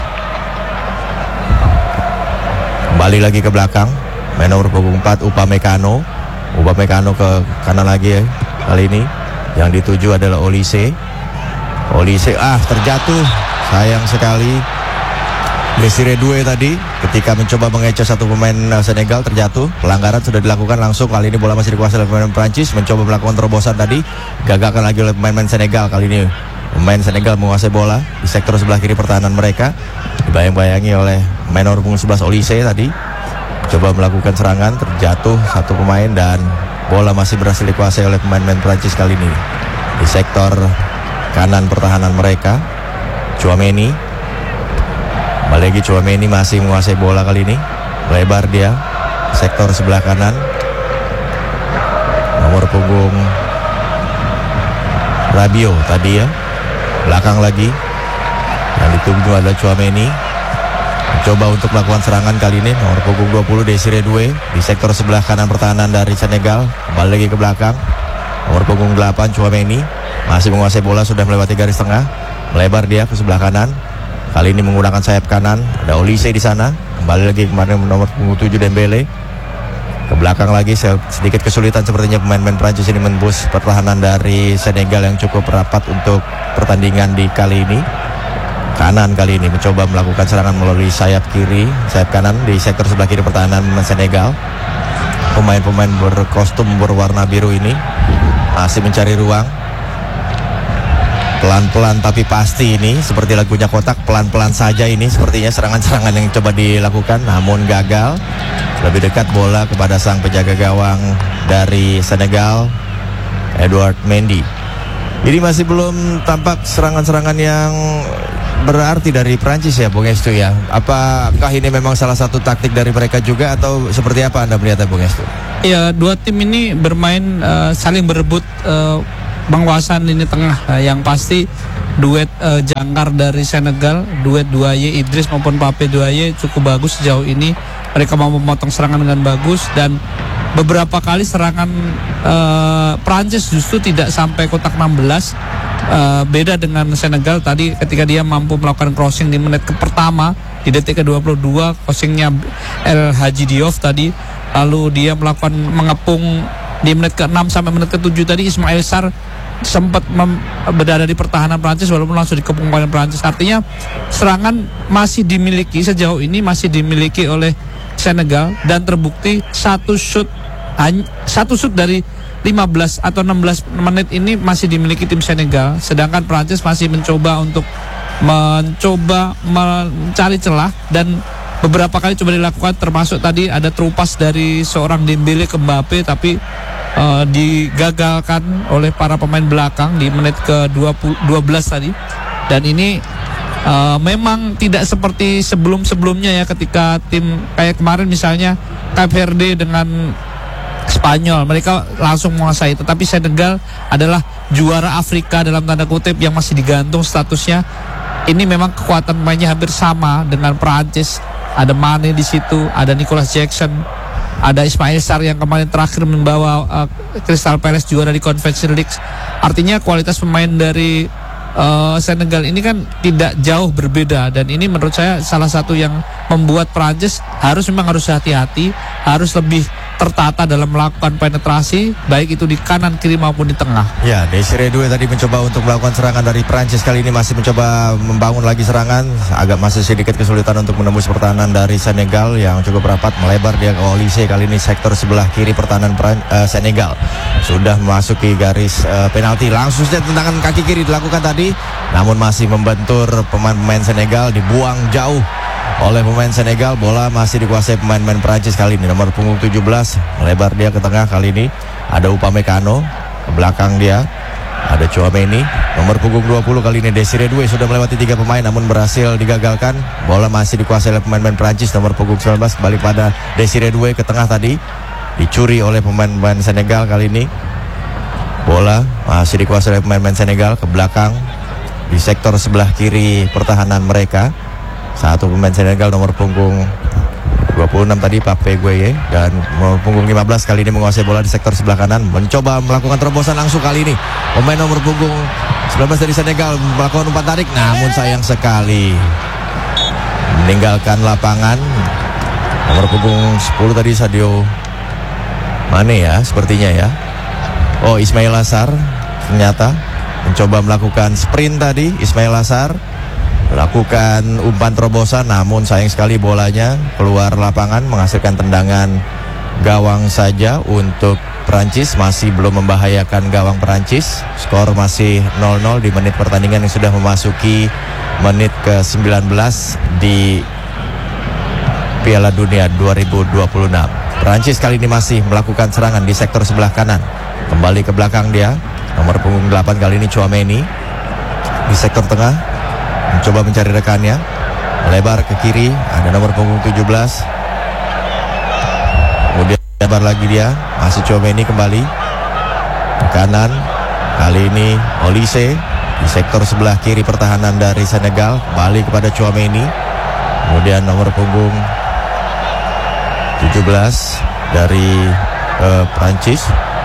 Kembali lagi ke belakang, main nomor punggung empat Upamecano. Upamecano ke kanan lagi ya. Kali ini yang dituju adalah Olise. Olise ah terjatuh, sayang sekali. Desire Doué tadi ketika mencoba mengecoh satu pemain Senegal terjatuh, pelanggaran sudah dilakukan langsung. Kali ini bola masih dikuasai oleh pemain Prancis, mencoba melakukan terobosan tadi, gagalkan lagi oleh pemain-pemain Senegal. Kali ini pemain Senegal menguasai bola di sektor sebelah kiri pertahanan mereka, dibayang-bayangi oleh pemain nomor punggung sebelas Olise tadi. Coba melakukan serangan, terjatuh satu pemain dan bola masih berhasil dikuasai oleh pemain-pemain Prancis kali ini di sektor kanan pertahanan mereka. Tchouaméni, lagi Tchouaméni masih menguasai bola kali ini, lebar dia sektor sebelah kanan, nomor punggung Rabiot tadi ya, belakang lagi yang ditunggu adalah Tchouaméni, coba untuk melakukan serangan kali ini nomor punggung dua puluh Desire Doué di sektor sebelah kanan pertahanan dari Senegal. Kembali lagi ke belakang, nomor punggung delapan Tchouaméni masih menguasai bola, sudah melewati garis tengah, melebar dia ke sebelah kanan. Kali ini menggunakan sayap kanan, ada Olise di sana. Kembali lagi kemarin nomor punggung tujuh Dembele. Ke belakang lagi sedikit kesulitan sepertinya pemain-pemain Prancis ini menembus pertahanan dari Senegal yang cukup rapat untuk pertandingan di kali ini. Kanan kali ini mencoba melakukan serangan melalui sayap kiri, sayap kanan di sektor sebelah kiri pertahanan Senegal. Pemain-pemain berkostum berwarna biru ini masih mencari ruang. Pelan-pelan tapi pasti ini, seperti lagunya Kotak, pelan-pelan saja ini sepertinya serangan-serangan yang coba dilakukan namun gagal. Lebih dekat bola kepada sang penjaga gawang dari Senegal, Edouard Mendy. Ini masih belum tampak serangan-serangan yang berarti dari Prancis ya Bung Estu ya. Apakah ini memang salah satu taktik dari mereka juga atau seperti apa Anda melihatnya Bung Estu? Ya, dua tim ini bermain uh, saling berebut uh, penguasaan lini tengah. Uh, yang pasti duet uh, jangkar dari Senegal, duet dua Y Idris maupun Pape dua Y cukup bagus sejauh ini. Mereka mau memotong serangan dengan bagus dan beberapa kali serangan uh, Prancis justru tidak sampai kotak enam belas. Uh, beda dengan Senegal tadi ketika dia mampu melakukan crossing di menit ke pertama di detik ke dua puluh dua, crossingnya El Hadji Diouf tadi, lalu dia melakukan mengepung di menit ke enam sampai menit ke tujuh tadi. Ismail Sarr sempat berada di pertahanan Prancis walaupun langsung dikepung oleh Prancis. Artinya serangan masih dimiliki sejauh ini, masih dimiliki oleh Senegal dan terbukti satu shoot satu shoot dari lima belas atau enam belas menit ini masih dimiliki tim Senegal, sedangkan Prancis masih mencoba untuk mencoba mencari celah dan beberapa kali coba dilakukan, termasuk tadi ada terupas dari seorang Dembele ke Mbappe tapi uh, digagalkan oleh para pemain belakang di menit ke dua belas tadi. Dan ini uh, memang tidak seperti sebelum-sebelumnya ya, ketika tim kayak kemarin misalnya Cape Verde dengan Spanyol, mereka langsung menguasai. Tetapi Senegal adalah juara Afrika dalam tanda kutip yang masih digantung statusnya. Ini memang kekuatan mainnya hampir sama dengan Prancis. Ada Mane di situ, ada Nicolas Jackson, ada Ismail Sarr yang kemarin terakhir membawa uh, Crystal Palace juara di Conference League. Artinya kualitas pemain dari uh, Senegal ini kan tidak jauh berbeda, dan ini menurut saya salah satu yang membuat Prancis harus memang harus hati-hati, harus lebih tertata dalam melakukan penetrasi, baik itu di kanan, kiri maupun di tengah. Ya, Desiree Doué tadi mencoba untuk melakukan serangan dari Prancis, kali ini masih mencoba membangun lagi serangan. Agak masih sedikit kesulitan untuk menembus pertahanan dari Senegal yang cukup rapat, melebar dia ke Olise. Kali ini sektor sebelah kiri pertahanan Pran- uh, Senegal sudah memasuki garis uh, penalti. Langsung saja tendangan kaki kiri dilakukan tadi, namun masih membentur pemain-pemain Senegal, dibuang jauh oleh pemain Senegal. Bola masih dikuasai pemain-pemain Prancis kali ini. Nomor punggung tujuh belas melebar dia ke tengah, kali ini ada Upamecano, ke belakang dia ada Tchouaméni. Nomor punggung dua puluh kali ini Desiree Doué sudah melewati tiga pemain namun berhasil digagalkan. Bola masih dikuasai oleh pemain-pemain Prancis. Nomor punggung sembilan belas kembali pada Desiree Doué ke tengah, tadi dicuri oleh pemain-pemain Senegal. Kali ini bola masih dikuasai oleh pemain-pemain Senegal, ke belakang di sektor sebelah kiri pertahanan mereka. Satu pemain Senegal nomor punggung dua puluh enam tadi Pape Gueye, dan nomor punggung lima belas kali ini menguasai bola di sektor sebelah kanan, mencoba melakukan terobosan langsung. Kali ini pemain nomor punggung sembilan belas dari Senegal melakukan umpan tarik, namun sayang sekali meninggalkan lapangan. Nomor punggung sepuluh tadi Sadio Mane ya sepertinya ya. Oh, Ismail Sarr ternyata mencoba melakukan sprint tadi. Ismail Sarr lakukan umpan terobosan, namun sayang sekali bolanya keluar lapangan, menghasilkan tendangan gawang saja untuk Prancis. Masih belum membahayakan gawang Prancis. Skor masih nol nol di menit pertandingan yang sudah memasuki menit ke sembilan belas di Piala Dunia dua ribu dua puluh enam. Prancis kali ini masih melakukan serangan di sektor sebelah kanan. Kembali ke belakang dia, nomor punggung delapan kali ini Tchouaméni di sektor tengah mencoba mencari rekannya, melebar ke kiri, ada nomor punggung tujuh belas. Kemudian lebar lagi dia, masih Tchouaméni kembali ke kanan. Kali ini Olise di sektor sebelah kiri pertahanan dari Senegal, kembali kepada Tchouaméni. Kemudian nomor punggung tujuh belas dari uh, Prancis,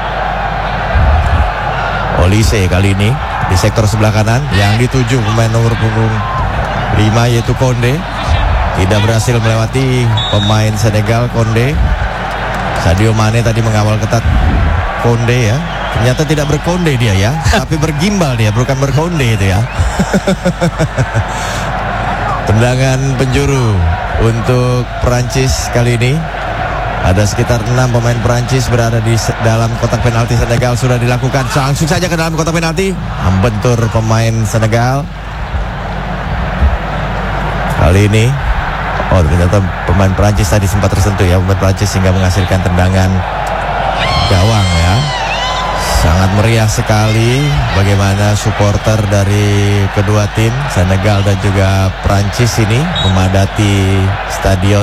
Olise kali ini di sektor sebelah kanan, yang dituju pemain nomor punggung lima yaitu Konde. Tidak berhasil melewati pemain Senegal, Konde. Sadio Mane tadi mengawal ketat Konde ya. Ternyata tidak berkonde dia ya, tapi bergimbal dia, bukan berkonde itu ya. Tendangan penjuru untuk Prancis kali ini. Ada sekitar enam pemain Prancis berada di dalam kotak penalti Senegal. Sudah dilakukan langsung saja ke dalam kotak penalti, membentur pemain Senegal. Kali ini, oh ternyata pemain Prancis tadi sempat tersentuh ya, pemain Prancis, sehingga menghasilkan tendangan gawang ya. Sangat meriah sekali bagaimana supporter dari kedua tim Senegal dan juga Prancis ini memadati stadion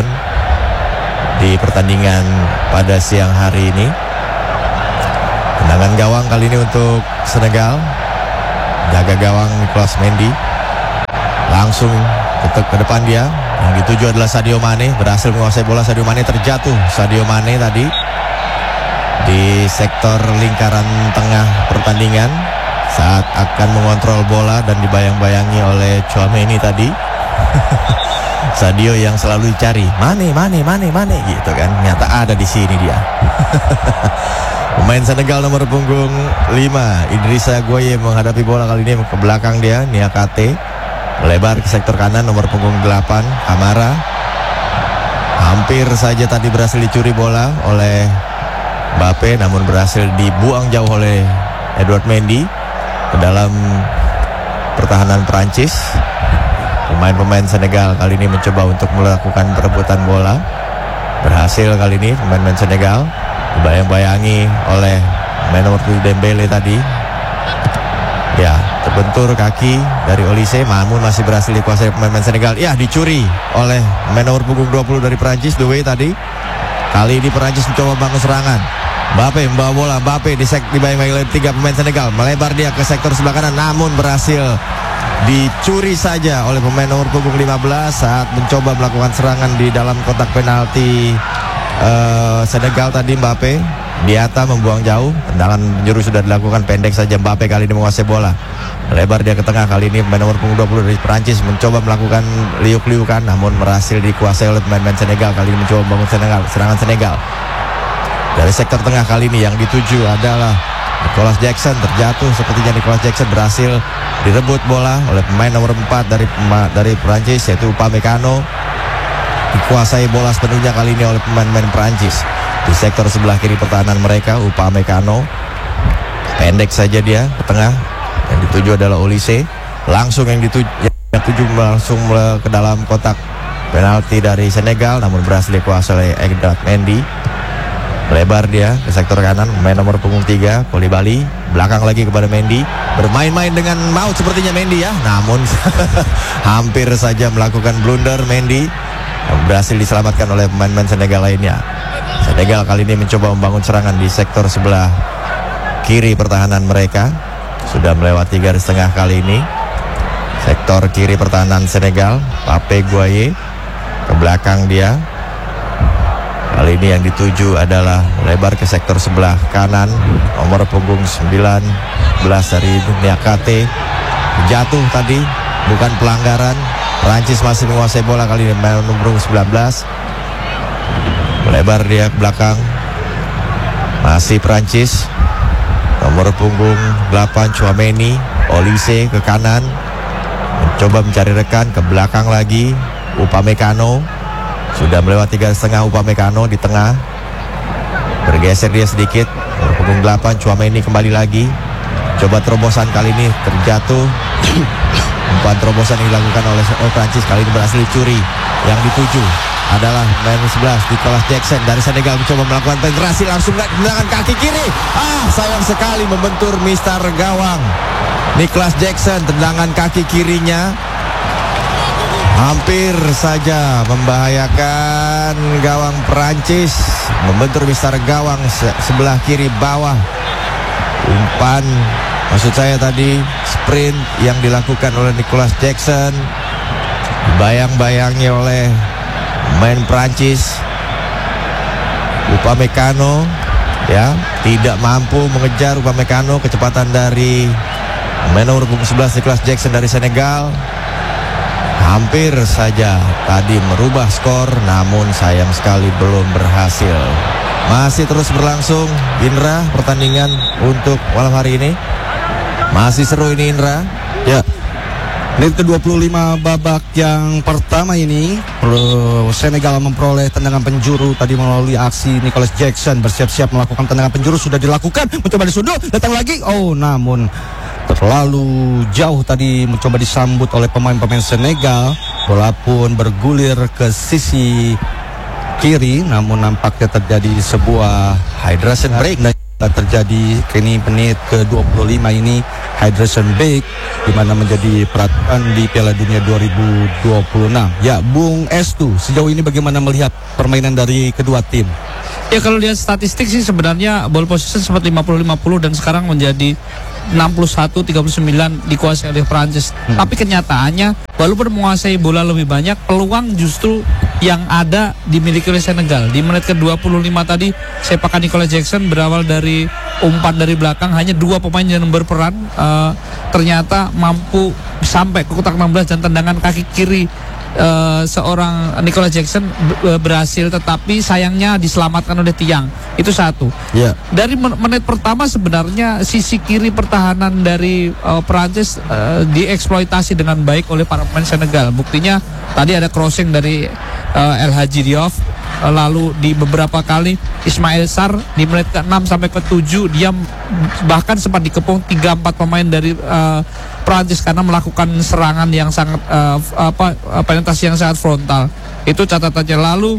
di pertandingan pada siang hari ini. Tendangan gawang kali ini untuk Senegal. Jaga gawang Nicolas Mendy. Langsung ke, ke depan dia. Yang dituju adalah Sadio Mane. Berhasil menguasai bola. Sadio Mane terjatuh. Sadio Mane tadi di sektor lingkaran tengah pertandingan saat akan mengontrol bola dan dibayang-bayangi oleh Tchouaméni tadi. Sadio yang selalu dicari, Mane, Mane, Mane, Mane gitu kan. Nyata ada di sini dia. Pemain Senegal nomor punggung lima, Idrissa Gueye menghadapi bola kali ini ke belakang dia, Niakate. Melebar ke sektor kanan nomor punggung delapan, Kamara. Hampir saja tadi berhasil dicuri bola oleh Mbappe, namun berhasil dibuang jauh oleh Edouard Mendy ke dalam pertahanan Prancis. Pemain-pemain Senegal kali ini mencoba untuk melakukan perebutan bola. Berhasil kali ini pemain-pemain Senegal, dibayang-bayangi oleh pemain nomor tujuh Dembele tadi. Ya, terbentur kaki dari Olise, namun masih berhasil dikuasai pemain-pemain Senegal. Ya, dicuri oleh pemain nomor punggung dua puluh dari Prancis, Doué tadi. Kali ini Prancis mencoba bangun serangan. Mbappe membawa bola, Mbappe dibayang-bayangi oleh tiga pemain Senegal. Melebar dia ke sektor sebelah kanan, namun berhasil dicuri saja oleh pemain nomor punggung lima belas saat mencoba melakukan serangan di dalam kotak penalti uh, Senegal tadi. Mbappe Diata membuang jauh, tendangan penjuru sudah dilakukan, pendek saja. Mbappe kali ini menguasai bola, lebar dia ke tengah. Kali ini pemain nomor punggung dua puluh dari Prancis mencoba melakukan liuk-liukan, namun berhasil dikuasai oleh pemain-pemain Senegal. Kali ini mencoba membangun Senegal, serangan Senegal dari sektor tengah. Kali ini yang dituju adalah Nicolas Jackson. Terjatuh sepertinya Nicolas Jackson, berhasil direbut bola oleh pemain nomor empat dari dari Prancis, yaitu Upamecano. Dikuasai bola sepenuhnya kali ini oleh pemain-pemain Prancis di sektor sebelah kiri pertahanan mereka. Upamecano pendek saja dia ke tengah, yang dituju adalah Olise. Langsung yang dituju, yang dituju langsung ke dalam kotak penalti dari Senegal, namun berhasil dikuasai oleh Edouard Mendy. Lebar dia ke sektor kanan, main nomor punggung tiga Koulibaly, belakang lagi kepada Mendy. Bermain-main dengan maut sepertinya Mendy ya, namun hampir saja melakukan blunder Mendy. Berhasil diselamatkan oleh pemain-pemain Senegal lainnya. Senegal kali ini mencoba membangun serangan di sektor sebelah kiri pertahanan mereka. Sudah melewati garis tengah kali ini. Sektor kiri pertahanan Senegal, Pape Gueye ke belakang dia. Kali ini yang dituju adalah lebar ke sektor sebelah kanan, nomor punggung sembilan belas dari Niakate. Jatuh tadi, bukan pelanggaran. Prancis masih menguasai bola kali ini, nomor punggung sembilan belas. Lebar dia ke belakang. Masih Prancis. Nomor punggung delapan Tchouaméni, Olise ke kanan. Mencoba mencari rekan, ke belakang lagi Upamecano. Sudah melewati garis tengah Upamecano di tengah. Bergeser dia sedikit. Punggung delapan Tchouaméni kembali lagi. Coba terobosan kali ini terjatuh. Umpan terobosan yang dilakukan oleh oh, Prancis kali ini berhasil dicuri. Yang dituju adalah nomor sebelas Nicolas Jackson dari Senegal, mencoba melakukan penetrasi langsung dengan kaki kiri. Ah, sayang sekali membentur mister gawang Nicolas Jackson. Tendangan kaki kirinya hampir saja membahayakan gawang Prancis, membentur mister gawang se sebelah kiri bawah. Umpan, maksud saya tadi sprint yang dilakukan oleh Nicolas Jackson, bayang-bayangi oleh pemain Prancis. Upamecano ya tidak mampu mengejar. Upamecano, kecepatan dari pemain nomor sebelas Nicolas Jackson dari Senegal hampir saja tadi merubah skor, namun sayang sekali belum berhasil. Masih terus berlangsung Indra pertandingan untuk malam hari ini. Masih seru ini Indra. Ya, menit ke dua puluh lima babak yang pertama ini Senegal memperoleh tendangan penjuru tadi melalui aksi Nicolas Jackson. Bersiap-siap melakukan tendangan penjuru, sudah dilakukan, mencoba disundul, datang lagi. Oh, namun terlalu jauh tadi, mencoba disambut oleh pemain-pemain Senegal. Bola pun bergulir ke sisi kiri, namun nampaknya terjadi sebuah hydration break. terjadi kini menit ke dua puluh lima ini hydration break di mana menjadi peraturan di Piala Dunia dua ribu dua puluh enam. Ya, Bung Estu, sejauh ini bagaimana melihat permainan dari kedua tim? Ya kalau lihat statistik sih sebenarnya ball possession sempat lima puluh lima puluh dan sekarang menjadi enam puluh satu tiga puluh sembilan dikuasai oleh Prancis. Hmm. Tapi kenyataannya walaupun menguasai bola lebih banyak, peluang justru yang ada dimiliki oleh Senegal. Di menit ke dua puluh lima tadi sepakan Nicolas Jackson berawal dari umpan dari belakang, hanya dua pemain yang berperan uh, ternyata mampu sampai ke kotak enam belas dan tendangan kaki kiri Uh, seorang Nicolas Jackson b- berhasil, tetapi sayangnya diselamatkan oleh tiang. Itu satu. Yeah. Dari men- menit pertama sebenarnya sisi kiri pertahanan dari uh, Perancis uh, dieksploitasi dengan baik oleh para pemain Senegal. Buktinya tadi ada crossing dari uh, El Hadji Diouf, uh, lalu di beberapa kali Ismail Sarr di menit ke enam sampai ke tujuh dia bahkan sempat dikepung tiga empat pemain dari uh, Prancis karena melakukan serangan yang sangat uh, apa penetrasi yang sangat frontal. Itu catatannya. Lalu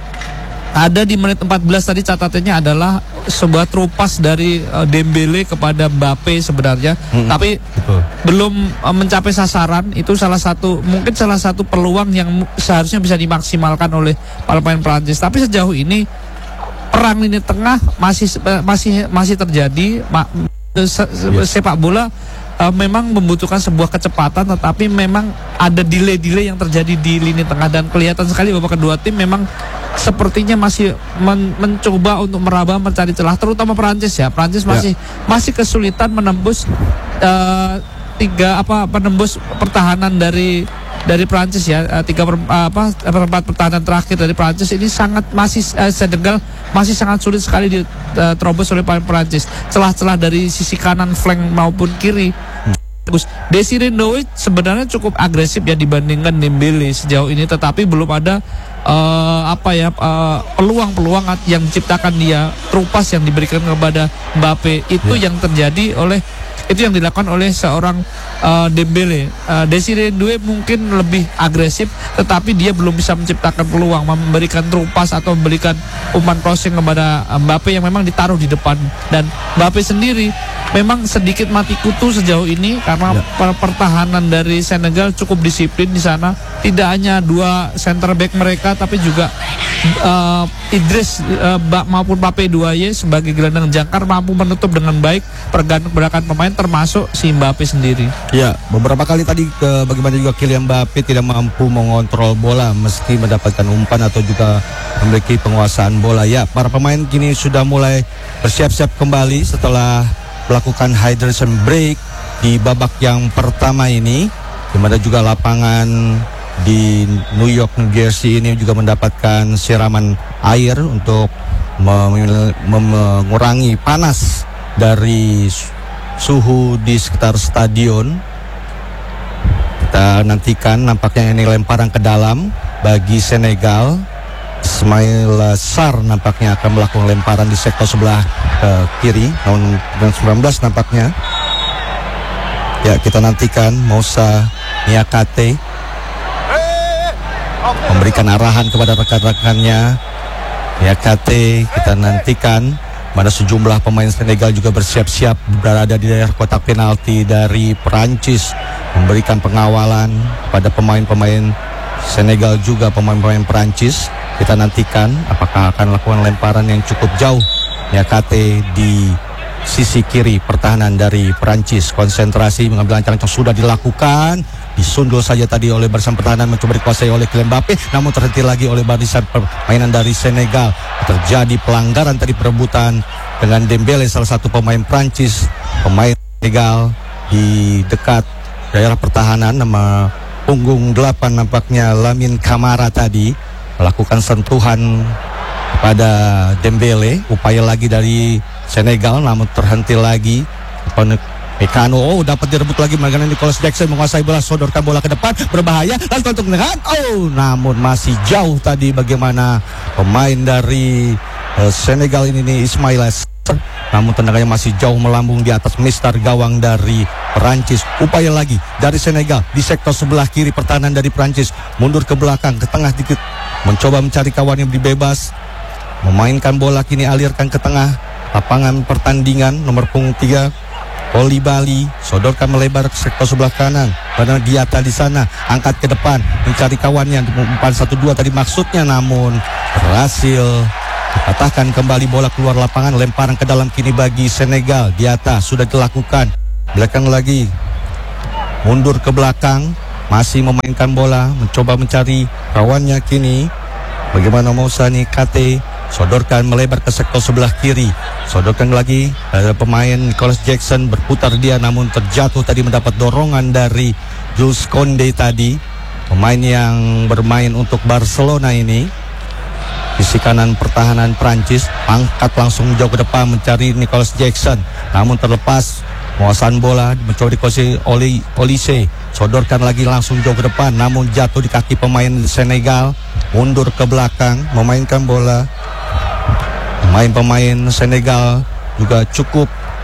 ada di menit empat belas tadi catatannya adalah sebuah trupas dari uh, Dembele kepada Mbappe sebenarnya, hmm, tapi betul. belum uh, mencapai sasaran. Itu salah satu mungkin salah satu peluang yang seharusnya bisa dimaksimalkan oleh para pemain Prancis. Tapi sejauh ini perang lini tengah masih uh, masih masih terjadi. Ma- se- se- sepak bola Uh, memang membutuhkan sebuah kecepatan, tetapi memang ada delay-delay yang terjadi di lini tengah dan kelihatan sekali bahwa kedua tim memang sepertinya masih men- mencoba untuk meraba mencari celah, terutama Prancis ya. Prancis masih ya. masih kesulitan menembus uh, tiga apa penembus pertahanan dari dari Prancis ya, uh, tiga per, uh, apa perempat pertahanan terakhir dari Prancis ini sangat masih uh, Senegal masih sangat sulit sekali diterobos oleh Prancis. Celah-celah dari sisi kanan flank maupun kiri. Bagus. Desiree Doué sebenarnya cukup agresif ya dibandingkan Dembele sejauh ini, tetapi belum ada uh, apa ya uh, peluang-peluang yang diciptakan dia, trupas yang diberikan kepada Mbappe itu yeah. yang terjadi oleh itu yang dilakukan oleh seorang uh, Dembele. uh, Desiree Doué mungkin lebih agresif, tetapi dia belum bisa menciptakan peluang, memberikan trupas atau memberikan umpan crossing kepada uh, Mbappe yang memang ditaruh di depan. Dan Mbappe sendiri memang sedikit mati kutu sejauh ini karena ya. per- pertahanan dari Senegal cukup disiplin di sana. Tidak hanya dua center back mereka, tapi juga uh, Idris uh, maupun Mbappe Doué sebagai gelandang jangkar mampu menutup dengan baik pergerakan pemain, termasuk si Mbappe sendiri. Ya, beberapa kali tadi ke, bagaimana juga Kylian Mbappe tidak mampu mengontrol bola meski mendapatkan umpan atau juga memiliki penguasaan bola. Ya, para pemain kini sudah mulai bersiap-siap kembali setelah melakukan hydration break di babak yang pertama ini, di mana juga lapangan di New York, New Jersey ini juga mendapatkan siraman air untuk mem- mem- mengurangi panas dari suhu di sekitar stadion. Kita nantikan nampaknya ini lemparan ke dalam bagi Senegal. Ismail Sarr nampaknya akan melakukan lemparan di sektor sebelah uh, kiri tahun dua ribu sembilan belas nampaknya. Ya, kita nantikan Moussa Niakate memberikan arahan kepada rekan-rekannya. Niakate kita nantikan, mana sejumlah pemain Senegal juga bersiap-siap berada di daerah kotak penalti dari Perancis, memberikan pengawalan pada pemain-pemain Senegal juga pemain-pemain Perancis. Kita nantikan apakah akan melakukan lemparan yang cukup jauh. Niakate di sisi kiri pertahanan dari Perancis. Konsentrasi mengambil ancang-ancang sudah dilakukan. Disundul saja tadi oleh barisan pertahanan, mencoba dikuasai oleh Kylian Mbappe, namun terhenti lagi oleh barisan permainan dari Senegal. Terjadi pelanggaran tadi, perebutan dengan Dembele, salah satu pemain Perancis, pemain Senegal di dekat daerah pertahanan, nama punggung delapan nampaknya Lamine Camara tadi melakukan sentuhan pada Dembele. Upaya lagi dari Senegal namun terhenti lagi. Mekano, oh dapat direbut lagi bagaimana Nicolas Jackson menguasai bola, sodorkan bola ke depan, berbahaya, lalu untuk dengan oh namun masih jauh tadi bagaimana pemain dari uh, Senegal ini nih Ismail Sarr, namun tendangannya masih jauh melambung di atas mistar gawang dari Perancis. Upaya lagi dari Senegal di sektor sebelah kiri pertahanan dari Perancis, mundur ke belakang ke tengah dikit, mencoba mencari kawan yang lebih bebas, memainkan bola kini alirkan ke tengah lapangan pertandingan. Nomor punggung tiga Oli Bali, sodorkan melebar ke sektor sebelah kanan. Pada Diata di sana, angkat ke depan, mencari kawannya. Umpan satu dua tadi maksudnya, namun berhasil dipatahkan kembali. Bola keluar lapangan, lemparan ke dalam kini bagi Senegal. Diata sudah dilakukan, belakang lagi, mundur ke belakang, masih memainkan bola, mencoba mencari kawannya kini. Bagaimana Mosani Kate, sodorkan melebar ke sektor sebelah kiri, sodorkan lagi, ada pemain Nicholas Jackson, berputar dia namun terjatuh tadi, mendapat dorongan dari Jules Koundé tadi, pemain yang bermain untuk Barcelona ini. Sisi kanan pertahanan Prancis, angkat langsung jauh ke depan mencari Nicholas Jackson, namun terlepas. Penguasaan bola mencoba dikuasai oleh Olise, sodorkan lagi langsung jauh ke depan, namun jatuh di kaki pemain Senegal. Mundur ke belakang, memainkan bola. Pemain-pemain Senegal juga cukup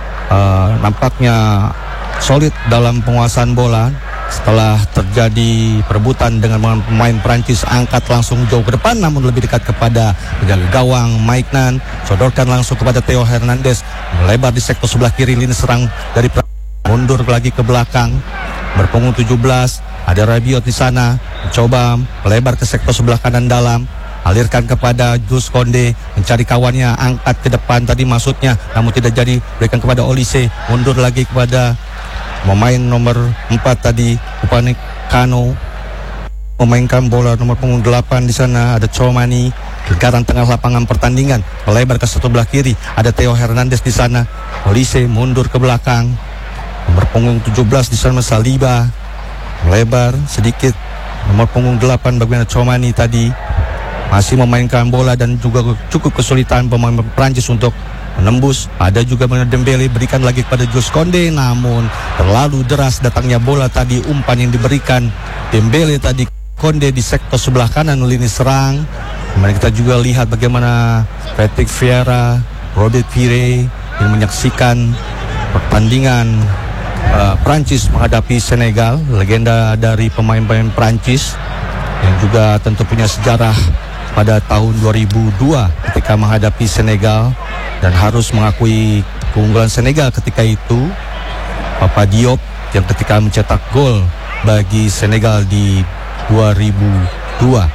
uh, nampaknya solid dalam penguasaan bola. Setelah terjadi perebutan dengan pemain Prancis, angkat langsung jauh ke depan, namun lebih dekat kepada penjaga gawang Maignan, sodorkan langsung kepada Theo Hernandez, melebar di sektor sebelah kiri. Lini serang dari Prancis mundur lagi ke belakang, berpunggung tujuh belas, ada Rabiot di sana, mencoba melebar ke sektor sebelah kanan dalam, alirkan kepada Jules Koundé, mencari kawannya, angkat ke depan tadi maksudnya, namun tidak jadi, berikan kepada Olise, mundur lagi kepada pemain nomor empat tadi, Upamecano, memainkan bola. Nomor punggung delapan di sana ada Chouamani, lingkaran tengah lapangan pertandingan, melebar ke sebelah kiri, ada Theo Hernandez di sana. Olise mundur ke belakang, nomor punggung tujuh belas di sana Saliba, melebar sedikit. Nomor punggung delapan bagaimana Chouamani tadi masih memainkan bola dan juga cukup kesulitan pemain Prancis untuk menembus. Ada juga Dembele, berikan lagi kepada Jules Koundé, namun terlalu deras datangnya bola tadi. Umpan yang diberikan Dembele tadi, Koundé di sektor sebelah kanan lini serang. Kemudian kita juga lihat bagaimana Patrick Vieira, Robert Pire yang menyaksikan pertandingan uh, Prancis menghadapi Senegal. Legenda dari pemain-pemain Prancis yang juga tentu punya sejarah pada tahun dua ribu dua ketika menghadapi Senegal, dan harus mengakui keunggulan Senegal ketika itu. Papa Diop yang ketika mencetak gol bagi Senegal di dua ribu dua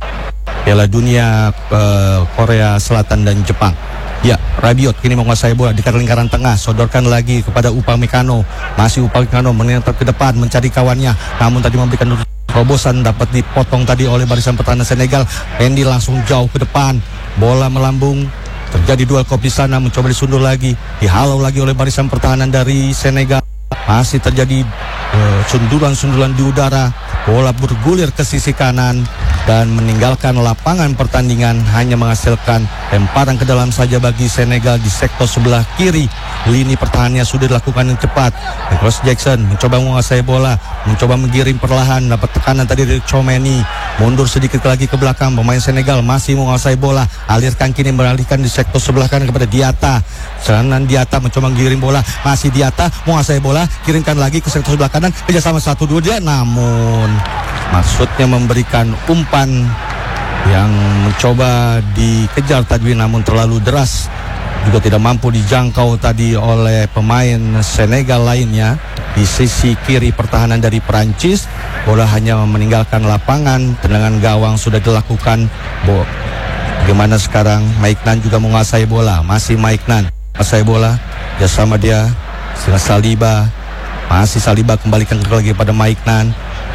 Piala Dunia uh, Korea Selatan dan Jepang. Ya, Rabiot kini menguasai bola di lingkaran tengah, sodorkan lagi kepada Upamecano, masih Upamecano menentang ke depan mencari kawannya, namun tadi memberikan terobosan, dapat dipotong tadi oleh barisan pertahanan Senegal. Mendy langsung jauh ke depan, bola melambung, terjadi duel kop di sana, mencoba disundur lagi, dihalau lagi oleh barisan pertahanan dari Senegal. Masih terjadi uh, sundulan-sundulan di udara, bola bergulir ke sisi kanan dan meninggalkan lapangan pertandingan, hanya menghasilkan lemparan ke dalam saja bagi Senegal di sektor sebelah kiri. Lini pertahanannya sudah dilakukan yang cepat. Nicholas Jackson mencoba menguasai bola, mencoba menggiring perlahan, dapat tekanan tadi dari Chouamani, mundur sedikit lagi ke belakang. Pemain Senegal masih menguasai bola, alirkan kini beralihkan di sektor sebelah kanan kepada Diata. Serangan Diata mencoba menggiring bola, masih Diata menguasai bola, kirimkan lagi ke sektor sebelah kanan, kerjasama satu dua dia, namun maksudnya memberikan umpan yang mencoba dikejar tadi, namun terlalu deras, juga tidak mampu dijangkau tadi oleh pemain Senegal lainnya. Di sisi kiri pertahanan dari Prancis, bola hanya meninggalkan lapangan, tendangan gawang sudah dilakukan. Bo Bagaimana sekarang Maignan juga menguasai bola, masih Maignan menguasai bola, ya sama dia dengan Saliba, masih Saliba kembalikan lagi pada Maignan,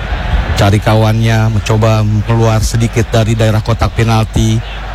cari kawannya, mencoba keluar sedikit dari daerah kotak penalti,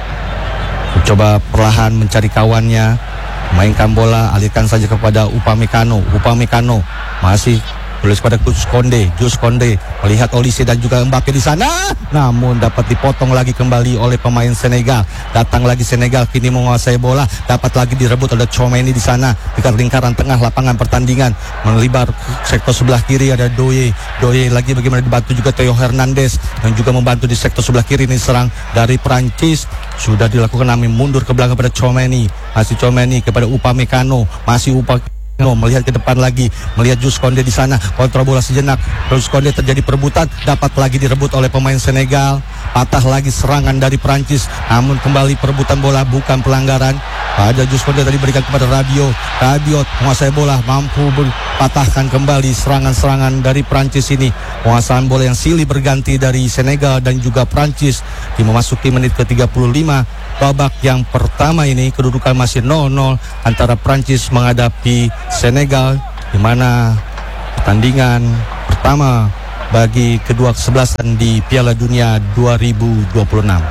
mencoba perlahan mencari kawannya, mainkan bola, alihkan saja kepada Upamecano. Upamecano masih tulis pada Jules Koundé. Jules Koundé melihat Olise dan juga Mbappe di sana, namun dapat dipotong lagi kembali oleh pemain Senegal. Datang lagi Senegal kini menguasai bola, dapat lagi direbut oleh Chouamani di sana di lingkaran tengah lapangan pertandingan, melebar sektor sebelah kiri ada Doye. Doye lagi bagaimana dibantu juga Theo Hernandez yang juga membantu di sektor sebelah kiri. Ini serang dari Prancis sudah dilakukan, namun mundur ke belakang pada Chouamani, masih Chouamani kepada Upamecano, masih Upamecano No, melihat ke depan lagi, melihat Jules Koundé di sana, kontrol bola sejenak. Jules Koundé terjadi perebutan, dapat lagi direbut oleh pemain Senegal. Patah lagi serangan dari Prancis, namun kembali perebutan bola bukan pelanggaran. Ada Jules Koundé tadi berikan kepada Rabiot. Rabiot menguasai bola, mampu patahkan kembali serangan-serangan dari Prancis ini. Penguasaan bola yang silih berganti dari Senegal dan juga Prancis di memasuki menit ke tiga puluh lima. Babak yang pertama ini kedudukan masih nol nol antara Prancis menghadapi Senegal, di mana pertandingan pertama bagi kedua kesebelasan di Piala Dunia dua ribu dua puluh enam.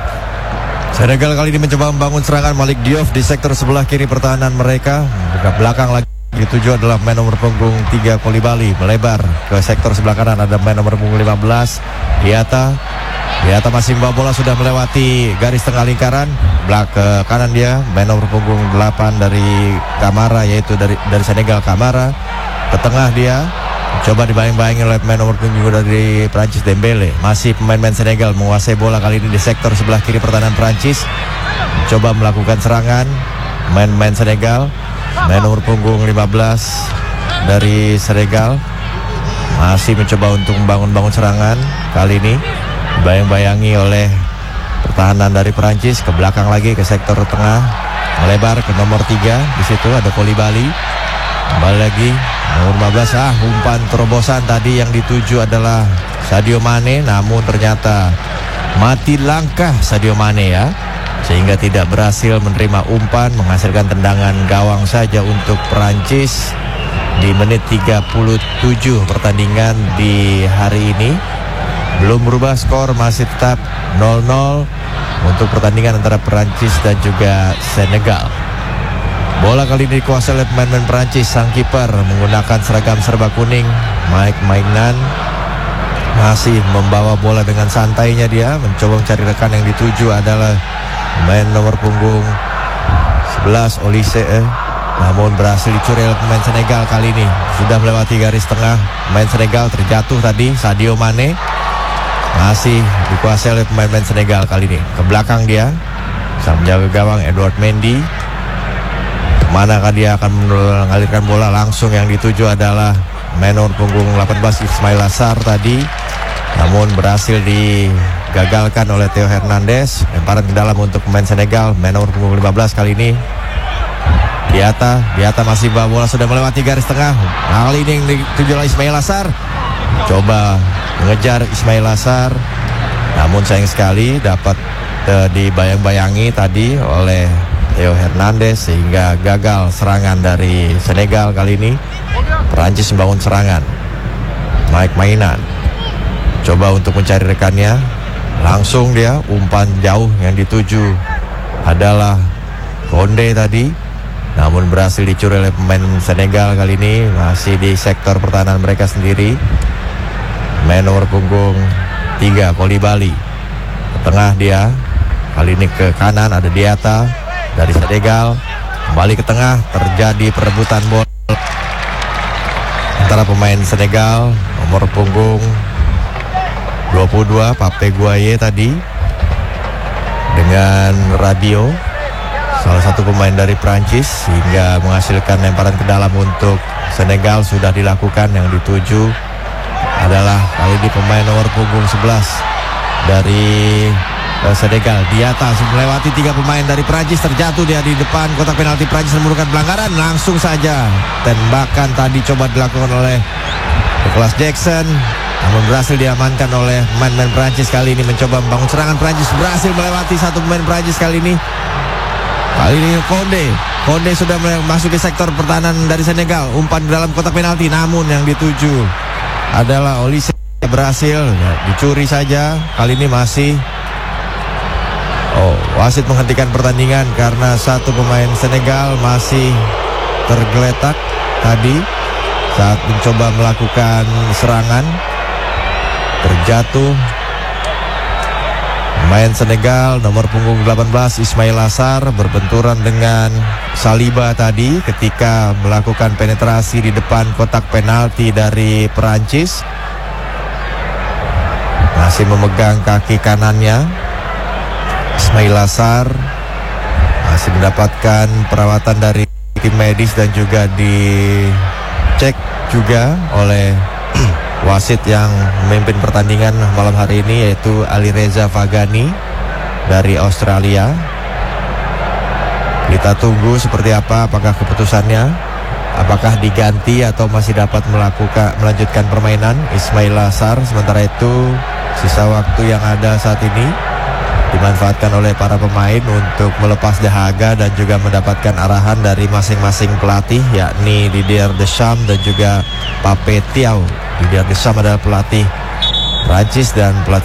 Senegal kali ini mencoba membangun serangan. Malik Diouf di sektor sebelah kiri pertahanan mereka. Buka belakang lagi dituju adalah main nomor punggung tiga Koulibaly, melebar ke sektor sebelah kanan ada main nomor punggung lima belas Diatta. Diatta masih membawa bola, sudah melewati garis tengah lingkaran. Belak ke kanan dia, main nomor punggung delapan dari Kamara, yaitu dari dari Senegal, Kamara. Ke tengah dia, coba dibayang-bayangi oleh main nomor punggung dari Prancis, Dembele. Masih pemain-pemain Senegal menguasai bola kali ini di sektor sebelah kiri pertahanan Prancis. Coba melakukan serangan main-main Senegal. Main nomor punggung lima belas dari Senegal masih mencoba untuk membangun-bangun serangan. Kali ini bayang-bayangi oleh pertahanan dari Perancis. Ke belakang lagi ke sektor tengah, melebar ke nomor tiga. Di situ ada Koulibaly. Kembali lagi nomor lima belas. Ah, umpan terobosan tadi yang dituju adalah Sadio Mane, namun ternyata mati langkah Sadio Mane ya, sehingga tidak berhasil menerima umpan, menghasilkan tendangan gawang saja untuk Perancis di menit tiga puluh tujuh pertandingan di hari ini. Belum berubah skor, masih tetap nol nol untuk pertandingan antara Perancis dan juga Senegal. Bola kali ini dikuasai oleh pemain-pemain Perancis. Sang kiper menggunakan seragam serba kuning, Mike Maignan, masih membawa bola dengan santainya. Dia mencoba mencari rekan yang dituju adalah main nomor punggung sebelas Olise, eh. namun berhasil dicuri oleh pemain Senegal kali ini. Sudah melewati garis tengah, pemain Senegal terjatuh tadi. Sadio Mane masih dikuasai oleh pemain-pemain Senegal kali ini. Ke belakang dia, sang menjaga gawang Edouard Mendy. Manakah dia akan mengalirkan bola? Langsung yang dituju adalah main nomor punggung delapan belas Ismail Assar tadi, namun berhasil digagalkan oleh Theo Hernandez. Lemparan ke dalam untuk pemain Senegal, main nomor punggung lima belas kali ini Diatta. Diatta masih bawa bola, sudah melewati garis tengah. Kali ini yang dituju oleh Ismail Assar. Coba mengejar Ismail Assar, namun sayang sekali dapat uh, dibayang-bayangi tadi oleh Theo Hernandez sehingga gagal serangan dari Senegal kali ini. Perancis membangun serangan. Mike Maignan coba untuk mencari rekannya. Langsung dia umpan jauh, yang dituju adalah Koundé tadi, namun berhasil dicuri oleh pemain Senegal kali ini. Masih di sektor pertahanan mereka sendiri. Main nomor punggung tiga Koulibaly. Ke tengah dia, kali ini ke kanan ada Diatta dari Senegal. Kembali ke tengah, terjadi perebutan bola antara pemain Senegal nomor punggung dua puluh dua Pape Gueye tadi dengan Rabiot, salah satu pemain dari Prancis, sehingga menghasilkan lemparan ke dalam untuk Senegal. Sudah dilakukan, yang dituju adalah kali ini pemain nomor punggung sebelas dari Senegal. Diatta melewati tiga pemain dari Prancis, terjatuh dia di depan kotak penalti. Prancis menemukan pelanggaran, langsung saja tembakan tadi coba dilakukan oleh Nicolas Jackson, namun berhasil diamankan oleh pemain-pemain Prancis. Kali ini mencoba membangun serangan. Prancis berhasil melewati satu pemain Prancis kali ini. Kali ini Koundé. Koundé sudah masuk ke sektor pertahanan dari Senegal. Umpan dalam kotak penalti, namun yang dituju adalah Olise. Berhasil dicuri saja. Kali ini masih Oh, wasit menghentikan pertandingan karena satu pemain Senegal masih tergeletak tadi saat mencoba melakukan serangan. Terjatuh pemain Senegal nomor punggung delapan belas Ismail Assar berbenturan dengan Saliba tadi ketika melakukan penetrasi di depan kotak penalti dari Perancis. Masih memegang kaki kanannya Ismail Assar, masih mendapatkan perawatan dari tim medis dan juga dicek juga oleh wasit yang memimpin pertandingan malam hari ini, yaitu Alireza Vagani dari Australia. Kita tunggu seperti apa, apakah keputusannya, apakah diganti atau masih dapat melakukan melanjutkan permainan Ismail Lassar. Sementara itu sisa waktu yang ada saat ini dimanfaatkan oleh para pemain untuk melepas dahaga dan juga mendapatkan arahan dari masing-masing pelatih, yakni Didier Deschamps dan juga Pape Thiaw. Didier Deschamps adalah pelatih Prancis dan pelatih